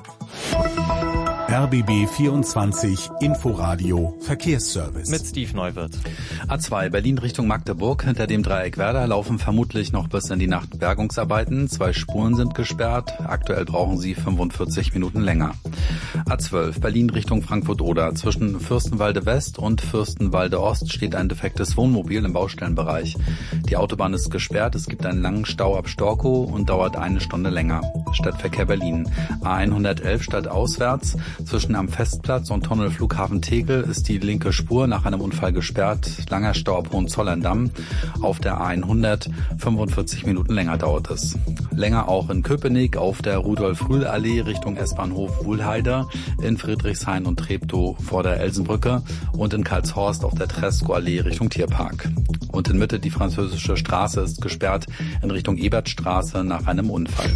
RBB 24 Inforadio Verkehrsservice. Mit Steve Neuwirth. A2 Berlin Richtung Magdeburg. Hinter dem Dreieck Werder laufen vermutlich noch bis in die Nacht Bergungsarbeiten. 2 Spuren sind gesperrt. Aktuell brauchen sie 45 Minuten länger. A12 Berlin Richtung Frankfurt-Oder. Zwischen Fürstenwalde West und Fürstenwalde Ost steht ein defektes Wohnmobil im Baustellenbereich. Die Autobahn ist gesperrt. Es gibt einen langen Stau ab Storkow und dauert 1 Stunde länger. Stadtverkehr Berlin. A111 stadtauswärts. Zwischen am Festplatz und Tunnel Flughafen Tegel ist die linke Spur nach einem Unfall gesperrt. Langer Stau ab Hohenzollern-Damm. Auf der A100 45 Minuten länger dauert es. Länger auch in Köpenick auf der Rudolf-Rühl-Allee Richtung S-Bahnhof Wuhlheide, in Friedrichshain und Treptow vor der Elsenbrücke und in Karlshorst auf der Tresco-Allee Richtung Tierpark. Und in Mitte die französische Straße ist gesperrt in Richtung Ebertstraße nach einem Unfall.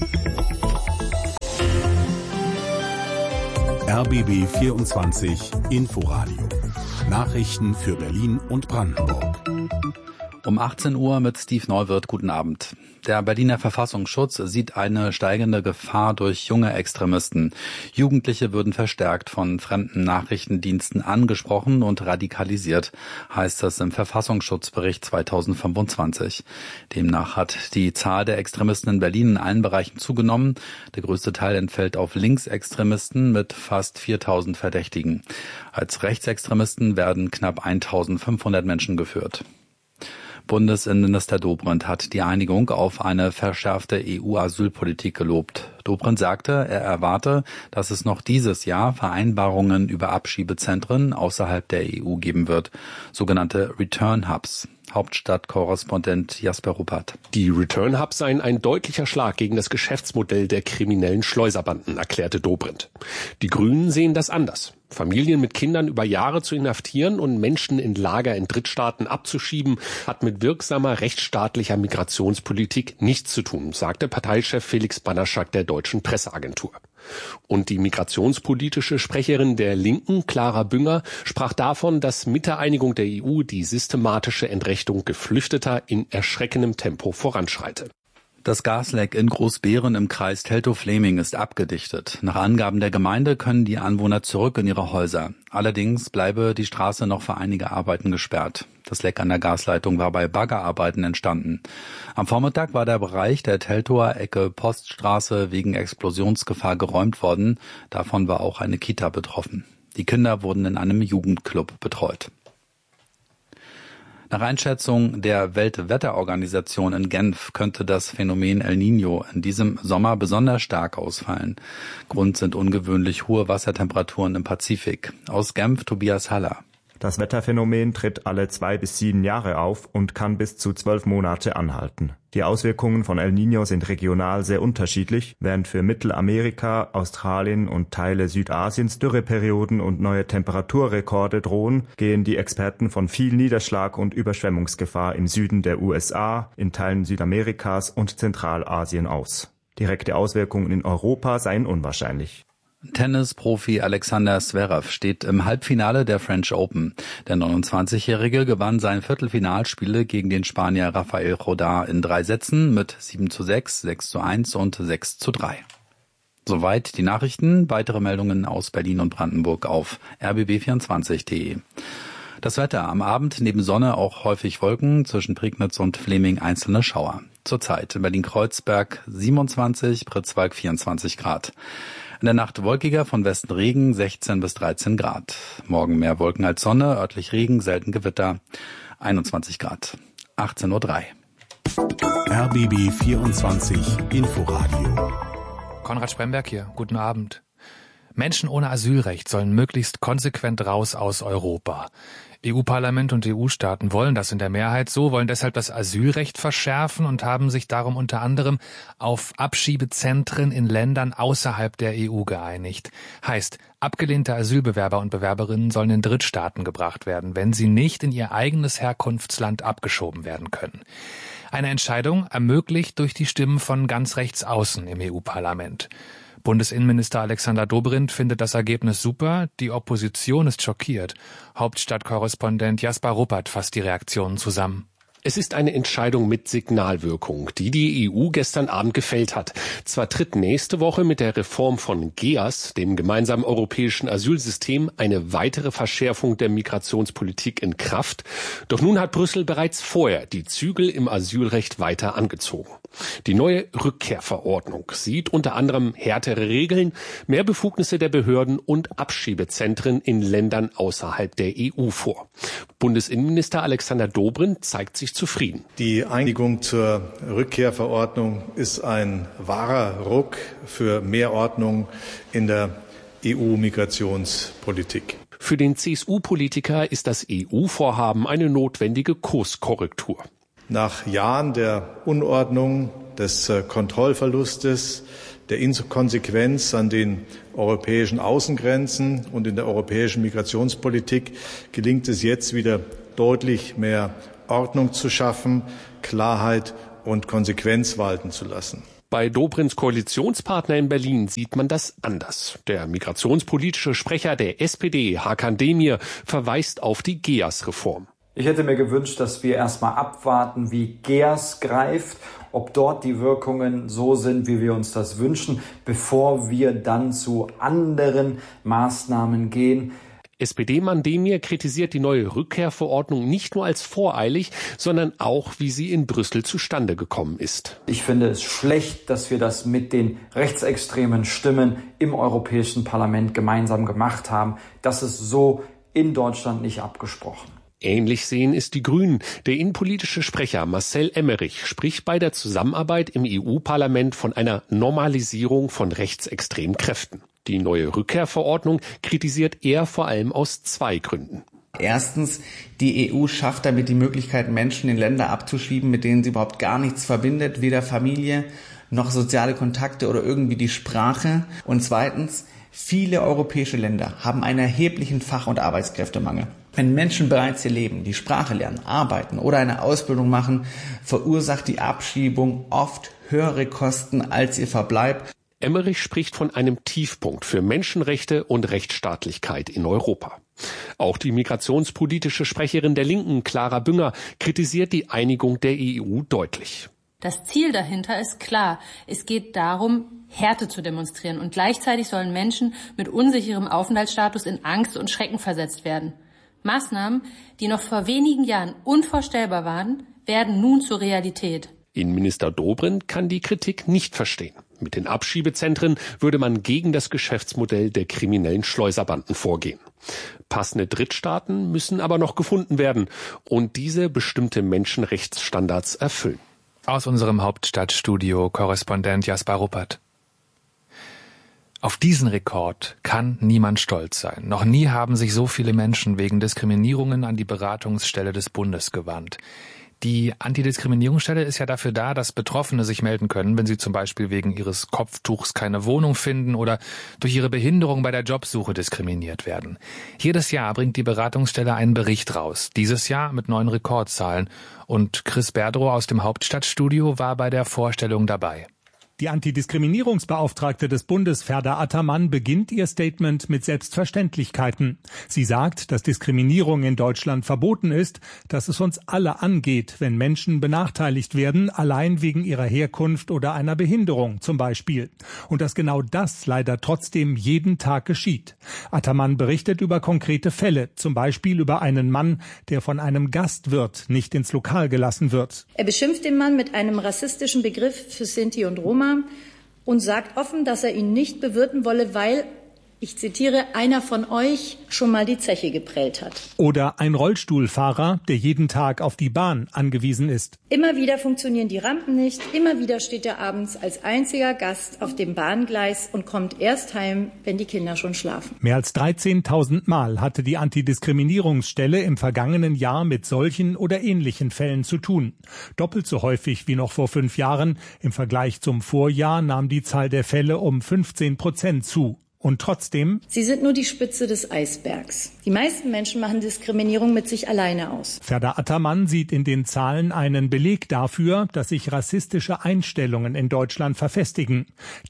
RBB 24 Inforadio. Nachrichten für Berlin und Brandenburg. Um 18 Uhr mit Steve Neuwirth. Guten Abend. Der Berliner Verfassungsschutz sieht eine steigende Gefahr durch junge Extremisten. Jugendliche würden verstärkt von fremden Nachrichtendiensten angesprochen und radikalisiert, heißt es im Verfassungsschutzbericht 2025. Demnach hat die Zahl der Extremisten in Berlin in allen Bereichen zugenommen. Der größte Teil entfällt auf Linksextremisten mit fast 4.000 Verdächtigen. Als Rechtsextremisten werden knapp 1.500 Menschen geführt. Bundesinnenminister Dobrindt hat die Einigung auf eine verschärfte EU-Asylpolitik gelobt. Dobrindt sagte, er erwarte, dass es noch dieses Jahr Vereinbarungen über Abschiebezentren außerhalb der EU geben wird, sogenannte Return Hubs. Hauptstadtkorrespondent Jasper Ruppert. Die Return Hubs seien ein deutlicher Schlag gegen das Geschäftsmodell der kriminellen Schleuserbanden, erklärte Dobrindt. Die Grünen sehen das anders. Familien mit Kindern über Jahre zu inhaftieren und Menschen in Lager in Drittstaaten abzuschieben, hat mit wirksamer rechtsstaatlicher Migrationspolitik nichts zu tun, sagte Parteichef Felix Banaschak der Deutschen Presseagentur. Und die migrationspolitische Sprecherin der Linken, Clara Bünger, sprach davon, dass mit der Einigung der EU die systematische Entrechtung Geflüchteter in erschreckendem Tempo voranschreite. Das Gasleck in Großbeeren im Kreis Teltow-Fläming ist abgedichtet. Nach Angaben der Gemeinde können die Anwohner zurück in ihre Häuser. Allerdings bleibe die Straße noch für einige Arbeiten gesperrt. Das Leck an der Gasleitung war bei Baggerarbeiten entstanden. Am Vormittag war der Bereich der Teltower Ecke Poststraße wegen Explosionsgefahr geräumt worden. Davon war auch eine Kita betroffen. Die Kinder wurden in einem Jugendclub betreut. Nach Einschätzung der Weltwetterorganisation in Genf könnte das Phänomen El Niño in diesem Sommer besonders stark ausfallen. Grund sind ungewöhnlich hohe Wassertemperaturen im Pazifik. Aus Genf Tobias Haller. Das Wetterphänomen tritt alle 2 bis 7 Jahre auf und kann bis zu 12 Monate anhalten. Die Auswirkungen von El Niño sind regional sehr unterschiedlich, während für Mittelamerika, Australien und Teile Südasiens Dürreperioden und neue Temperaturrekorde drohen, gehen die Experten von viel Niederschlag und Überschwemmungsgefahr im Süden der USA, in Teilen Südamerikas und Zentralasien aus. Direkte Auswirkungen in Europa seien unwahrscheinlich. Tennisprofi Alexander Zverev steht im Halbfinale der French Open. Der 29-Jährige gewann sein Viertelfinalspiele gegen den Spanier Rafael Rodin in 3 Sätzen mit 7:6, 6:1 und 6:3. Soweit die Nachrichten. Weitere Meldungen aus Berlin und Brandenburg auf rbb24.de. Das Wetter: am Abend neben Sonne auch häufig Wolken, zwischen Prignitz und Fläming einzelne Schauer. Zurzeit in Berlin-Kreuzberg 27, Pritzwalk 24 Grad. In der Nacht wolkiger, von Westen Regen, 16 bis 13 Grad. Morgen mehr Wolken als Sonne, örtlich Regen, selten Gewitter, 21 Grad. 18:03 Uhr. RBB 24 Inforadio. Konrad Spremberg hier, guten Abend. Menschen ohne Asylrecht sollen möglichst konsequent raus aus Europa. EU-Parlament und EU-Staaten wollen das in der Mehrheit so, wollen deshalb das Asylrecht verschärfen und haben sich darum unter anderem auf Abschiebezentren in Ländern außerhalb der EU geeinigt. Heißt, abgelehnte Asylbewerber und Bewerberinnen sollen in Drittstaaten gebracht werden, wenn sie nicht in ihr eigenes Herkunftsland abgeschoben werden können. Eine Entscheidung ermöglicht durch die Stimmen von ganz rechts außen im EU-Parlament. Bundesinnenminister Alexander Dobrindt findet das Ergebnis super, die Opposition ist schockiert. Hauptstadtkorrespondent Jasper Ruppert fasst die Reaktionen zusammen. Es ist eine Entscheidung mit Signalwirkung, die die EU gestern Abend gefällt hat. Zwar tritt nächste Woche mit der Reform von GEAS, dem gemeinsamen europäischen Asylsystem, eine weitere Verschärfung der Migrationspolitik in Kraft. Doch nun hat Brüssel bereits vorher die Zügel im Asylrecht weiter angezogen. Die neue Rückkehrverordnung sieht unter anderem härtere Regeln, mehr Befugnisse der Behörden und Abschiebezentren in Ländern außerhalb der EU vor. Bundesinnenminister Alexander Dobrindt zeigt sich zufrieden. Die Einigung zur Rückkehrverordnung ist ein wahrer Ruck für mehr Ordnung in der EU-Migrationspolitik. Für den CSU-Politiker ist das EU-Vorhaben eine notwendige Kurskorrektur. Nach Jahren der Unordnung, des Kontrollverlustes, der Inkonsequenz an den europäischen Außengrenzen und in der europäischen Migrationspolitik gelingt es jetzt wieder deutlich mehr Ordnung zu schaffen, Klarheit und Konsequenz walten zu lassen. Bei Dobrins Koalitionspartner in Berlin sieht man das anders. Der migrationspolitische Sprecher der SPD, Hakan Demir, verweist auf die GEAS-Reform. Ich hätte mir gewünscht, dass wir erstmal abwarten, wie GEAS greift, ob dort die Wirkungen so sind, wie wir uns das wünschen, bevor wir dann zu anderen Maßnahmen gehen. SPD-Mann Demir kritisiert die neue Rückkehrverordnung nicht nur als voreilig, sondern auch, wie sie in Brüssel zustande gekommen ist. Ich finde es schlecht, dass wir das mit den rechtsextremen Stimmen im Europäischen Parlament gemeinsam gemacht haben. Das ist so in Deutschland nicht abgesprochen. Ähnlich sehen es die Grünen. Der innenpolitische Sprecher Marcel Emmerich spricht bei der Zusammenarbeit im EU-Parlament von einer Normalisierung von rechtsextremen Kräften. Die neue Rückkehrverordnung kritisiert er vor allem aus zwei Gründen. Erstens, die EU schafft damit die Möglichkeit, Menschen in Länder abzuschieben, mit denen sie überhaupt gar nichts verbindet, weder Familie noch soziale Kontakte oder irgendwie die Sprache. Und zweitens, viele europäische Länder haben einen erheblichen Fach- und Arbeitskräftemangel. Wenn Menschen bereits hier leben, die Sprache lernen, arbeiten oder eine Ausbildung machen, verursacht die Abschiebung oft höhere Kosten als ihr Verbleib. Emmerich spricht von einem Tiefpunkt für Menschenrechte und Rechtsstaatlichkeit in Europa. Auch die migrationspolitische Sprecherin der Linken, Clara Bünger, kritisiert die Einigung der EU deutlich. Das Ziel dahinter ist klar. Es geht darum, Härte zu demonstrieren. Und gleichzeitig sollen Menschen mit unsicherem Aufenthaltsstatus in Angst und Schrecken versetzt werden. Maßnahmen, die noch vor wenigen Jahren unvorstellbar waren, werden nun zur Realität. Innenminister Dobrindt kann die Kritik nicht verstehen. Mit den Abschiebezentren würde man gegen das Geschäftsmodell der kriminellen Schleuserbanden vorgehen. Passende Drittstaaten müssen aber noch gefunden werden und diese bestimmte Menschenrechtsstandards erfüllen. Aus unserem Hauptstadtstudio Korrespondent Jasper Ruppert. Auf diesen Rekord kann niemand stolz sein. Noch nie haben sich so viele Menschen wegen Diskriminierungen an die Beratungsstelle des Bundes gewandt. Die Antidiskriminierungsstelle ist ja dafür da, dass Betroffene sich melden können, wenn sie zum Beispiel wegen ihres Kopftuchs keine Wohnung finden oder durch ihre Behinderung bei der Jobsuche diskriminiert werden. Jedes Jahr bringt die Beratungsstelle einen Bericht raus. Dieses Jahr mit neuen Rekordzahlen. Und Chris Berdrow aus dem Hauptstadtstudio war bei der Vorstellung dabei. Die Antidiskriminierungsbeauftragte des Bundes, Ferda Ataman, beginnt ihr Statement mit Selbstverständlichkeiten. Sie sagt, dass Diskriminierung in Deutschland verboten ist, dass es uns alle angeht, wenn Menschen benachteiligt werden, allein wegen ihrer Herkunft oder einer Behinderung zum Beispiel. Und dass genau das leider trotzdem jeden Tag geschieht. Ataman berichtet über konkrete Fälle, zum Beispiel über einen Mann, der von einem Gastwirt nicht ins Lokal gelassen wird. Er beschimpft den Mann mit einem rassistischen Begriff für Sinti und Roma und sagt offen, dass er ihn nicht bewirten wolle, weil, ich zitiere, einer von euch schon mal die Zeche geprellt hat. Oder ein Rollstuhlfahrer, der jeden Tag auf die Bahn angewiesen ist. Immer wieder funktionieren die Rampen nicht, immer wieder steht er abends als einziger Gast auf dem Bahngleis und kommt erst heim, wenn die Kinder schon schlafen. Mehr als 13.000 Mal hatte die Antidiskriminierungsstelle im vergangenen Jahr mit solchen oder ähnlichen Fällen zu tun. Doppelt so häufig wie noch vor 5 Jahren. Im Vergleich zum Vorjahr nahm die Zahl der Fälle um 15% zu. Und trotzdem? Sie sind nur die Spitze des Eisbergs. Die meisten Menschen machen Diskriminierung mit sich alleine aus. Ferda Ataman sieht in den Zahlen einen Beleg dafür, dass sich rassistische Einstellungen in Deutschland verfestigen.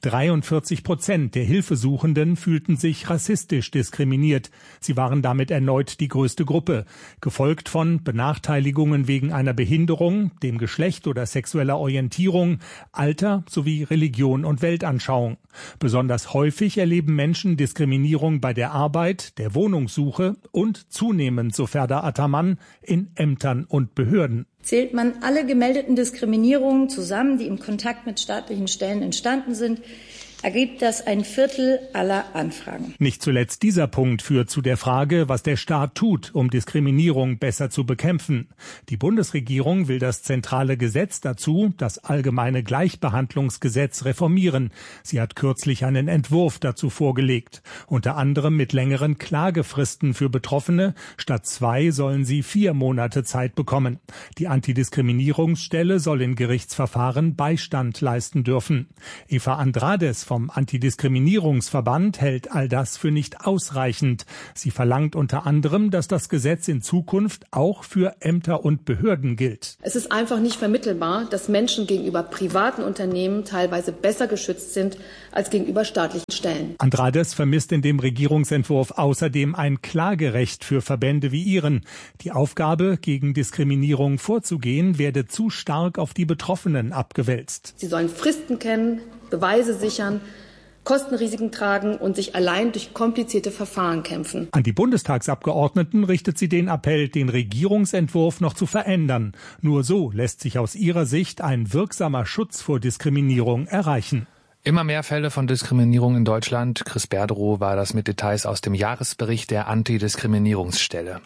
43% der Hilfesuchenden fühlten sich rassistisch diskriminiert. Sie waren damit erneut die größte Gruppe, gefolgt von Benachteiligungen wegen einer Behinderung, dem Geschlecht oder sexueller Orientierung, Alter sowie Religion und Weltanschauung. Besonders häufig erleben Menschen Diskriminierung bei der Arbeit, der Wohnungssuche und zunehmend, so Ferda Ataman, in Ämtern und Behörden. Zählt man alle gemeldeten Diskriminierungen zusammen, die im Kontakt mit staatlichen Stellen entstanden sind, ergibt das 1/4 aller Anfragen. Nicht zuletzt dieser Punkt führt zu der Frage, was der Staat tut, um Diskriminierung besser zu bekämpfen. Die Bundesregierung will das zentrale Gesetz dazu, das Allgemeine Gleichbehandlungsgesetz, reformieren. Sie hat kürzlich einen Entwurf dazu vorgelegt. Unter anderem mit längeren Klagefristen für Betroffene. Statt 2 sollen sie 4 Monate Zeit bekommen. Die Antidiskriminierungsstelle soll in Gerichtsverfahren Beistand leisten dürfen. Eva Andrades vom Antidiskriminierungsverband hält all das für nicht ausreichend. Sie verlangt unter anderem, dass das Gesetz in Zukunft auch für Ämter und Behörden gilt. Es ist einfach nicht vermittelbar, dass Menschen gegenüber privaten Unternehmen teilweise besser geschützt sind als gegenüber staatlichen Stellen. Andrades vermisst in dem Regierungsentwurf außerdem ein Klagerecht für Verbände wie ihren. Die Aufgabe, gegen Diskriminierung vorzugehen, werde zu stark auf die Betroffenen abgewälzt. Sie sollen Fristen kennen, Beweise sichern, Kostenrisiken tragen und sich allein durch komplizierte Verfahren kämpfen. An die Bundestagsabgeordneten richtet sie den Appell, den Regierungsentwurf noch zu verändern. Nur so lässt sich aus ihrer Sicht ein wirksamer Schutz vor Diskriminierung erreichen. Immer mehr Fälle von Diskriminierung in Deutschland. Chris Berderow war das mit Details aus dem Jahresbericht der Antidiskriminierungsstelle.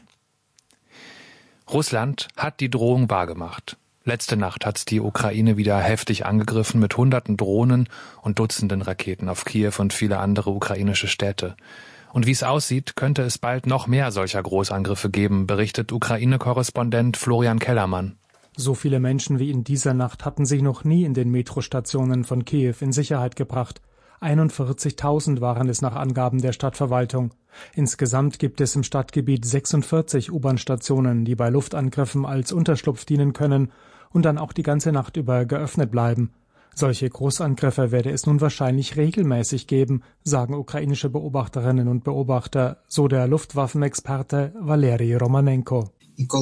Russland hat die Drohung wahrgemacht. Letzte Nacht hat die Ukraine wieder heftig angegriffen mit Hunderten Drohnen und Dutzenden Raketen auf Kiew und viele andere ukrainische Städte. Und wie es aussieht, könnte es bald noch mehr solcher Großangriffe geben, berichtet Ukraine-Korrespondent Florian Kellermann. So viele Menschen wie in dieser Nacht hatten sich noch nie in den Metrostationen von Kiew in Sicherheit gebracht. 41.000 waren es nach Angaben der Stadtverwaltung. Insgesamt gibt es im Stadtgebiet 46 U-Bahn-Stationen, die bei Luftangriffen als Unterschlupf dienen können und dann auch die ganze Nacht über geöffnet bleiben. Solche Großangriffe werde es nun wahrscheinlich regelmäßig geben, sagen ukrainische Beobachterinnen und Beobachter, so der Luftwaffenexperte Valeri Romanenko.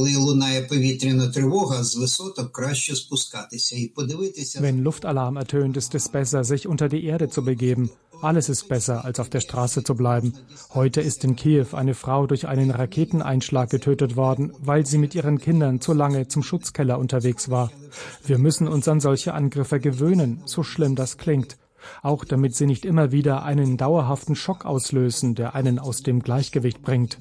Wenn Luftalarm ertönt, ist es besser, sich unter die Erde zu begeben. Alles ist besser, als auf der Straße zu bleiben. Heute ist in Kiew eine Frau durch einen Raketeneinschlag getötet worden, weil sie mit ihren Kindern zu lange zum Schutzkeller unterwegs war. Wir müssen uns an solche Angriffe gewöhnen, so schlimm das klingt. Auch damit sie nicht immer wieder einen dauerhaften Schock auslösen, der einen aus dem Gleichgewicht bringt.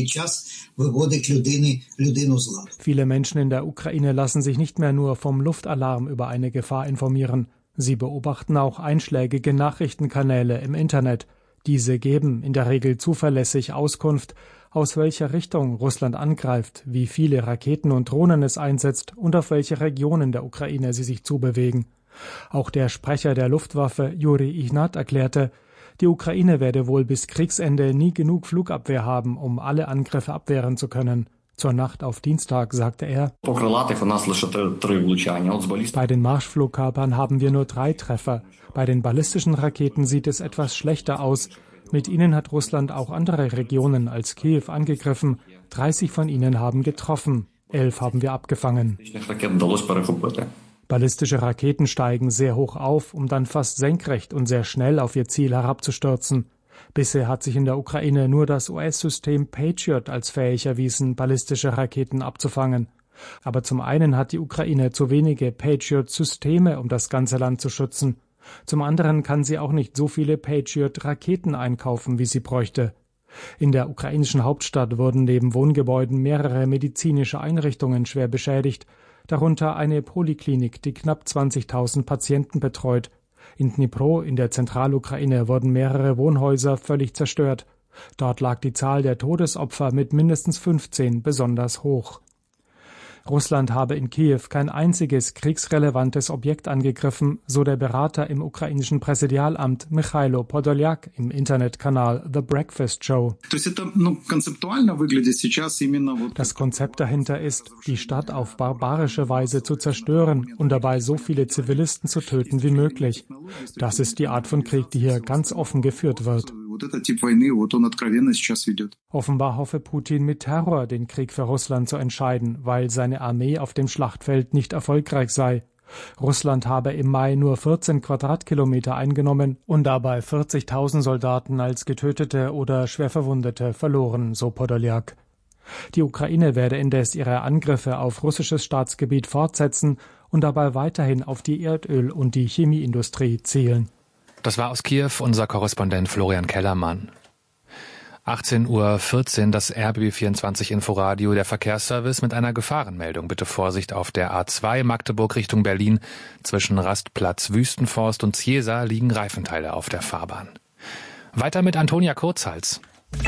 Viele Menschen in der Ukraine lassen sich nicht mehr nur vom Luftalarm über eine Gefahr informieren. Sie beobachten auch einschlägige Nachrichtenkanäle im Internet. Diese geben in der Regel zuverlässig Auskunft, aus welcher Richtung Russland angreift, wie viele Raketen und Drohnen es einsetzt und auf welche Regionen der Ukraine sie sich zubewegen. Auch der Sprecher der Luftwaffe, Juri Ignat, erklärte, die Ukraine werde wohl bis Kriegsende nie genug Flugabwehr haben, um alle Angriffe abwehren zu können. Zur Nacht auf Dienstag sagte er, bei den Marschflugkörpern haben wir nur 3 Treffer. Bei den ballistischen Raketen sieht es etwas schlechter aus. Mit ihnen hat Russland auch andere Regionen als Kiew angegriffen. 30 von ihnen haben getroffen. 11 haben wir abgefangen. Ballistische Raketen steigen sehr hoch auf, um dann fast senkrecht und sehr schnell auf ihr Ziel herabzustürzen. Bisher hat sich in der Ukraine nur das US-System Patriot als fähig erwiesen, ballistische Raketen abzufangen. Aber zum einen hat die Ukraine zu wenige Patriot-Systeme, um das ganze Land zu schützen. Zum anderen kann sie auch nicht so viele Patriot-Raketen einkaufen, wie sie bräuchte. In der ukrainischen Hauptstadt wurden neben Wohngebäuden mehrere medizinische Einrichtungen schwer beschädigt, darunter eine Poliklinik, die knapp 20.000 Patienten betreut. In Dnipro, in der Zentralukraine, wurden mehrere Wohnhäuser völlig zerstört. Dort lag die Zahl der Todesopfer mit mindestens 15 besonders hoch. Russland habe in Kiew kein einziges kriegsrelevantes Objekt angegriffen, so der Berater im ukrainischen Präsidialamt Michailo Podoljak im Internetkanal The Breakfast Show. Das Konzept dahinter ist, die Stadt auf barbarische Weise zu zerstören und dabei so viele Zivilisten zu töten wie möglich. Das ist die Art von Krieg, die hier ganz offen geführt wird. Offenbar hoffe Putin mit Terror den Krieg für Russland zu entscheiden, weil seine Armee auf dem Schlachtfeld nicht erfolgreich sei. Russland habe im Mai nur 14 Quadratkilometer eingenommen und dabei 40.000 Soldaten als Getötete oder Schwerverwundete verloren, so Podoljak. Die Ukraine werde indes ihre Angriffe auf russisches Staatsgebiet fortsetzen und dabei weiterhin auf die Erdöl- und die Chemieindustrie zielen. Das war aus Kiew unser Korrespondent Florian Kellermann. 18:14 Uhr, das RBB24 Inforadio, der Verkehrsservice mit einer Gefahrenmeldung. Bitte Vorsicht auf der A2 Magdeburg Richtung Berlin. Zwischen Rastplatz Wüstenforst und Ziesa liegen Reifenteile auf der Fahrbahn. Weiter mit Antonia Kurzhals.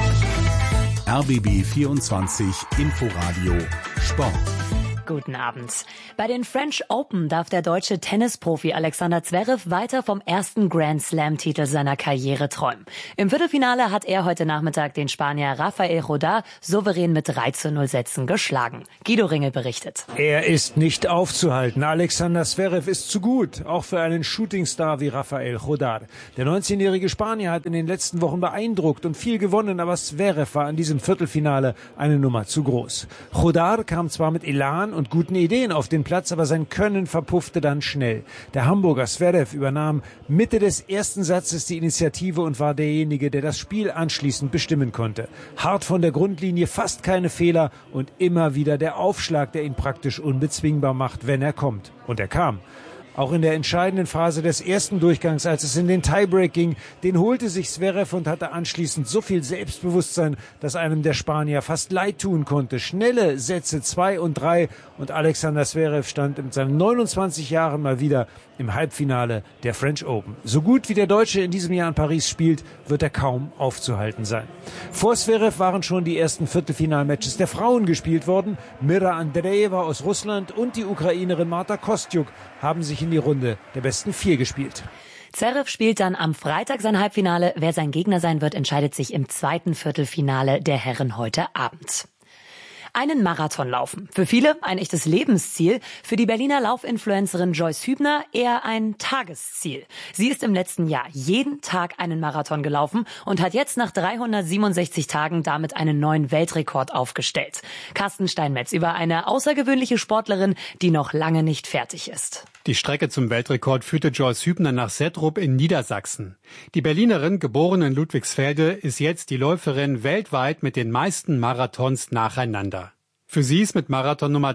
RBB24 Inforadio Sport. Guten Abend. Bei den French Open darf der deutsche Tennisprofi Alexander Zverev weiter vom ersten Grand-Slam-Titel seiner Karriere träumen. Im Viertelfinale hat er heute Nachmittag den Spanier Rafael Rodar souverän mit 3:0 Sätzen geschlagen. Guido Ringel berichtet. Er ist nicht aufzuhalten. Alexander Zverev ist zu gut, auch für einen Shootingstar wie Rafael Rodar. Der 19-jährige Spanier hat in den letzten Wochen beeindruckt und viel gewonnen, aber Zverev war in diesem Viertelfinale eine Nummer zu groß. Rodar kam zwar mit Elan und guten Ideen auf den Platz, aber sein Können verpuffte dann schnell. Der Hamburger Zverev übernahm Mitte des ersten Satzes die Initiative und war derjenige, der das Spiel anschließend bestimmen konnte. Hart von der Grundlinie, fast keine Fehler und immer wieder der Aufschlag, der ihn praktisch unbezwingbar macht, wenn er kommt. Und er kam. Auch in der entscheidenden Phase des ersten Durchgangs, als es in den Tiebreak ging, den holte sich Zverev und hatte anschließend so viel Selbstbewusstsein, dass einem der Spanier fast leid tun konnte. Schnelle Sätze 2 und 3 und Alexander Zverev stand mit seinen 29 Jahren mal wieder im Halbfinale der French Open. So gut wie der Deutsche in diesem Jahr in Paris spielt, wird er kaum aufzuhalten sein. Vor Zverev waren schon die ersten Viertelfinalmatches der Frauen gespielt worden. Mira Andreeva aus Russland und die Ukrainerin Marta Kostyuk haben sich in die Runde der besten 4 gespielt. Zverev spielt dann am Freitag sein Halbfinale. Wer sein Gegner sein wird, entscheidet sich im zweiten Viertelfinale der Herren heute Abend. Einen Marathon laufen. Für viele ein echtes Lebensziel. Für die Berliner Laufinfluencerin Joyce Hübner eher ein Tagesziel. Sie ist im letzten Jahr jeden Tag einen Marathon gelaufen und hat jetzt nach 367 Tagen damit einen neuen Weltrekord aufgestellt. Carsten Steinmetz über eine außergewöhnliche Sportlerin, die noch lange nicht fertig ist. Die Strecke zum Weltrekord führte Joyce Hübner nach Settrup in Niedersachsen. Die Berlinerin, geboren in Ludwigsfelde, ist jetzt die Läuferin weltweit mit den meisten Marathons nacheinander. Für sie ist mit Marathon Nummer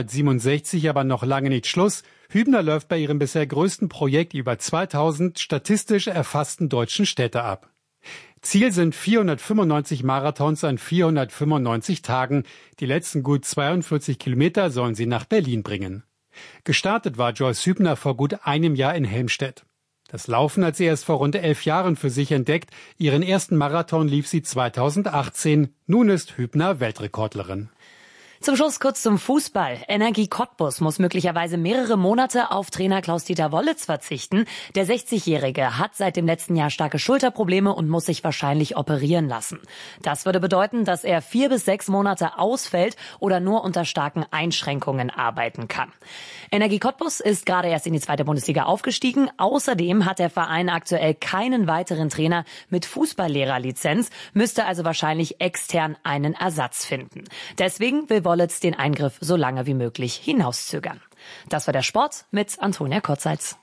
367 aber noch lange nicht Schluss. Hübner läuft bei ihrem bisher größten Projekt über 2000 statistisch erfassten deutschen Städte ab. Ziel sind 495 Marathons an 495 Tagen. Die letzten gut 42 Kilometer sollen sie nach Berlin bringen. Gestartet war Joyce Hübner vor gut einem Jahr in Helmstedt. Das Laufen hat sie erst vor rund 11 Jahren für sich entdeckt. Ihren ersten Marathon lief sie 2018. Nun ist Hübner Weltrekordlerin. Zum Schluss kurz zum Fußball. Energie Cottbus muss möglicherweise mehrere Monate auf Trainer Klaus-Dieter Wollitz verzichten. Der 60-Jährige hat seit dem letzten Jahr starke Schulterprobleme und muss sich wahrscheinlich operieren lassen. Das würde bedeuten, dass er 4 bis 6 Monate ausfällt oder nur unter starken Einschränkungen arbeiten kann. Energie Cottbus ist gerade erst in die 2. Bundesliga aufgestiegen. Außerdem hat der Verein aktuell keinen weiteren Trainer mit Fußballlehrerlizenz, müsste also wahrscheinlich extern einen Ersatz finden. Deswegen will Wollitz den Eingriff so lange wie möglich hinauszögern. Das war der Sport mit Antonia Kurzhals.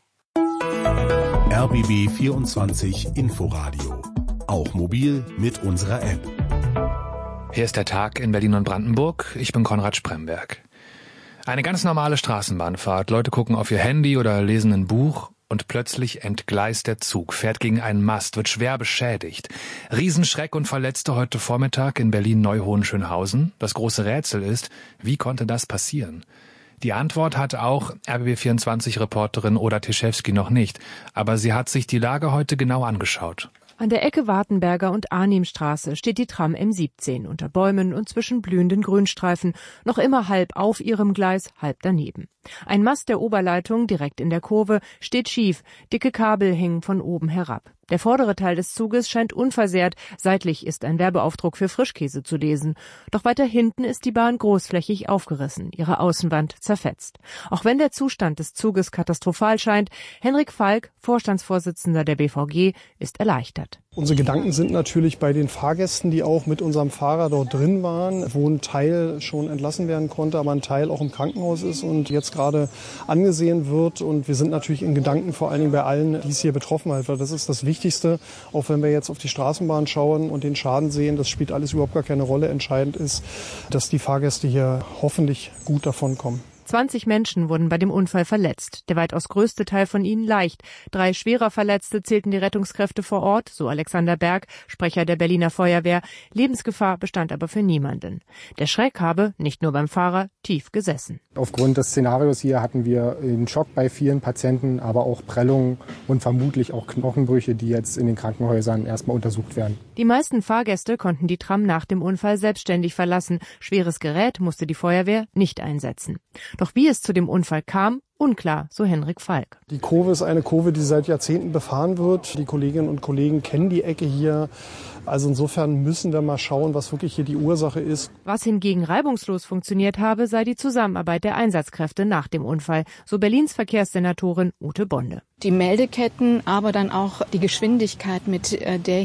RBB 24 Inforadio. Auch mobil mit unserer App. Hier ist der Tag in Berlin und Brandenburg. Ich bin Konrad Spremberg. Eine ganz normale Straßenbahnfahrt. Leute gucken auf ihr Handy oder lesen ein Buch. Und plötzlich entgleist der Zug, fährt gegen einen Mast, wird schwer beschädigt. Riesenschreck und Verletzte heute Vormittag in Berlin-Neuhohenschönhausen. Das große Rätsel ist, wie konnte das passieren? Die Antwort hat auch RBB24-Reporterin Oda Tischewski noch nicht. Aber sie hat sich die Lage heute genau angeschaut. An der Ecke Wartenberger und Arnimstraße steht die Tram M17 unter Bäumen und zwischen blühenden Grünstreifen, noch immer halb auf ihrem Gleis, halb daneben. Ein Mast der Oberleitung direkt in der Kurve steht schief, dicke Kabel hängen von oben herab. Der vordere Teil des Zuges scheint unversehrt, seitlich ist ein Werbeaufdruck für Frischkäse zu lesen. Doch weiter hinten ist die Bahn großflächig aufgerissen, ihre Außenwand zerfetzt. Auch wenn der Zustand des Zuges katastrophal scheint, Henrik Falk, Vorstandsvorsitzender der BVG, ist erleichtert. Unsere Gedanken sind natürlich bei den Fahrgästen, die auch mit unserem Fahrer dort drin waren, wo ein Teil schon entlassen werden konnte, aber ein Teil auch im Krankenhaus ist und jetzt gerade angesehen wird. Und wir sind natürlich in Gedanken vor allen Dingen bei allen, die es hier betroffen hat. Weil das ist das Wichtigste, auch wenn wir jetzt auf die Straßenbahn schauen und den Schaden sehen, das spielt alles überhaupt gar keine Rolle. Entscheidend ist, dass die Fahrgäste hier hoffentlich gut davon kommen. 20 Menschen wurden bei dem Unfall verletzt, der weitaus größte Teil von ihnen leicht. 3 schwerer Verletzte zählten die Rettungskräfte vor Ort, so Alexander Berg, Sprecher der Berliner Feuerwehr. Lebensgefahr bestand aber für niemanden. Der Schreck habe, nicht nur beim Fahrer, tief gesessen. Aufgrund des Szenarios hier hatten wir einen Schock bei vielen Patienten, aber auch Prellungen und vermutlich auch Knochenbrüche, die jetzt in den Krankenhäusern erstmal untersucht werden. Die meisten Fahrgäste konnten die Tram nach dem Unfall selbstständig verlassen. Schweres Gerät musste die Feuerwehr nicht einsetzen. Doch wie es zu dem Unfall kam, unklar, so Henrik Falk. Die Kurve ist eine Kurve, die seit Jahrzehnten befahren wird. Die Kolleginnen und Kollegen kennen die Ecke hier. Also insofern müssen wir mal schauen, was wirklich hier die Ursache ist. Was hingegen reibungslos funktioniert habe, sei die Zusammenarbeit der Einsatzkräfte nach dem Unfall, so Berlins Verkehrssenatorin Ute Bonde. Die Meldeketten, aber dann auch die Geschwindigkeit, mit der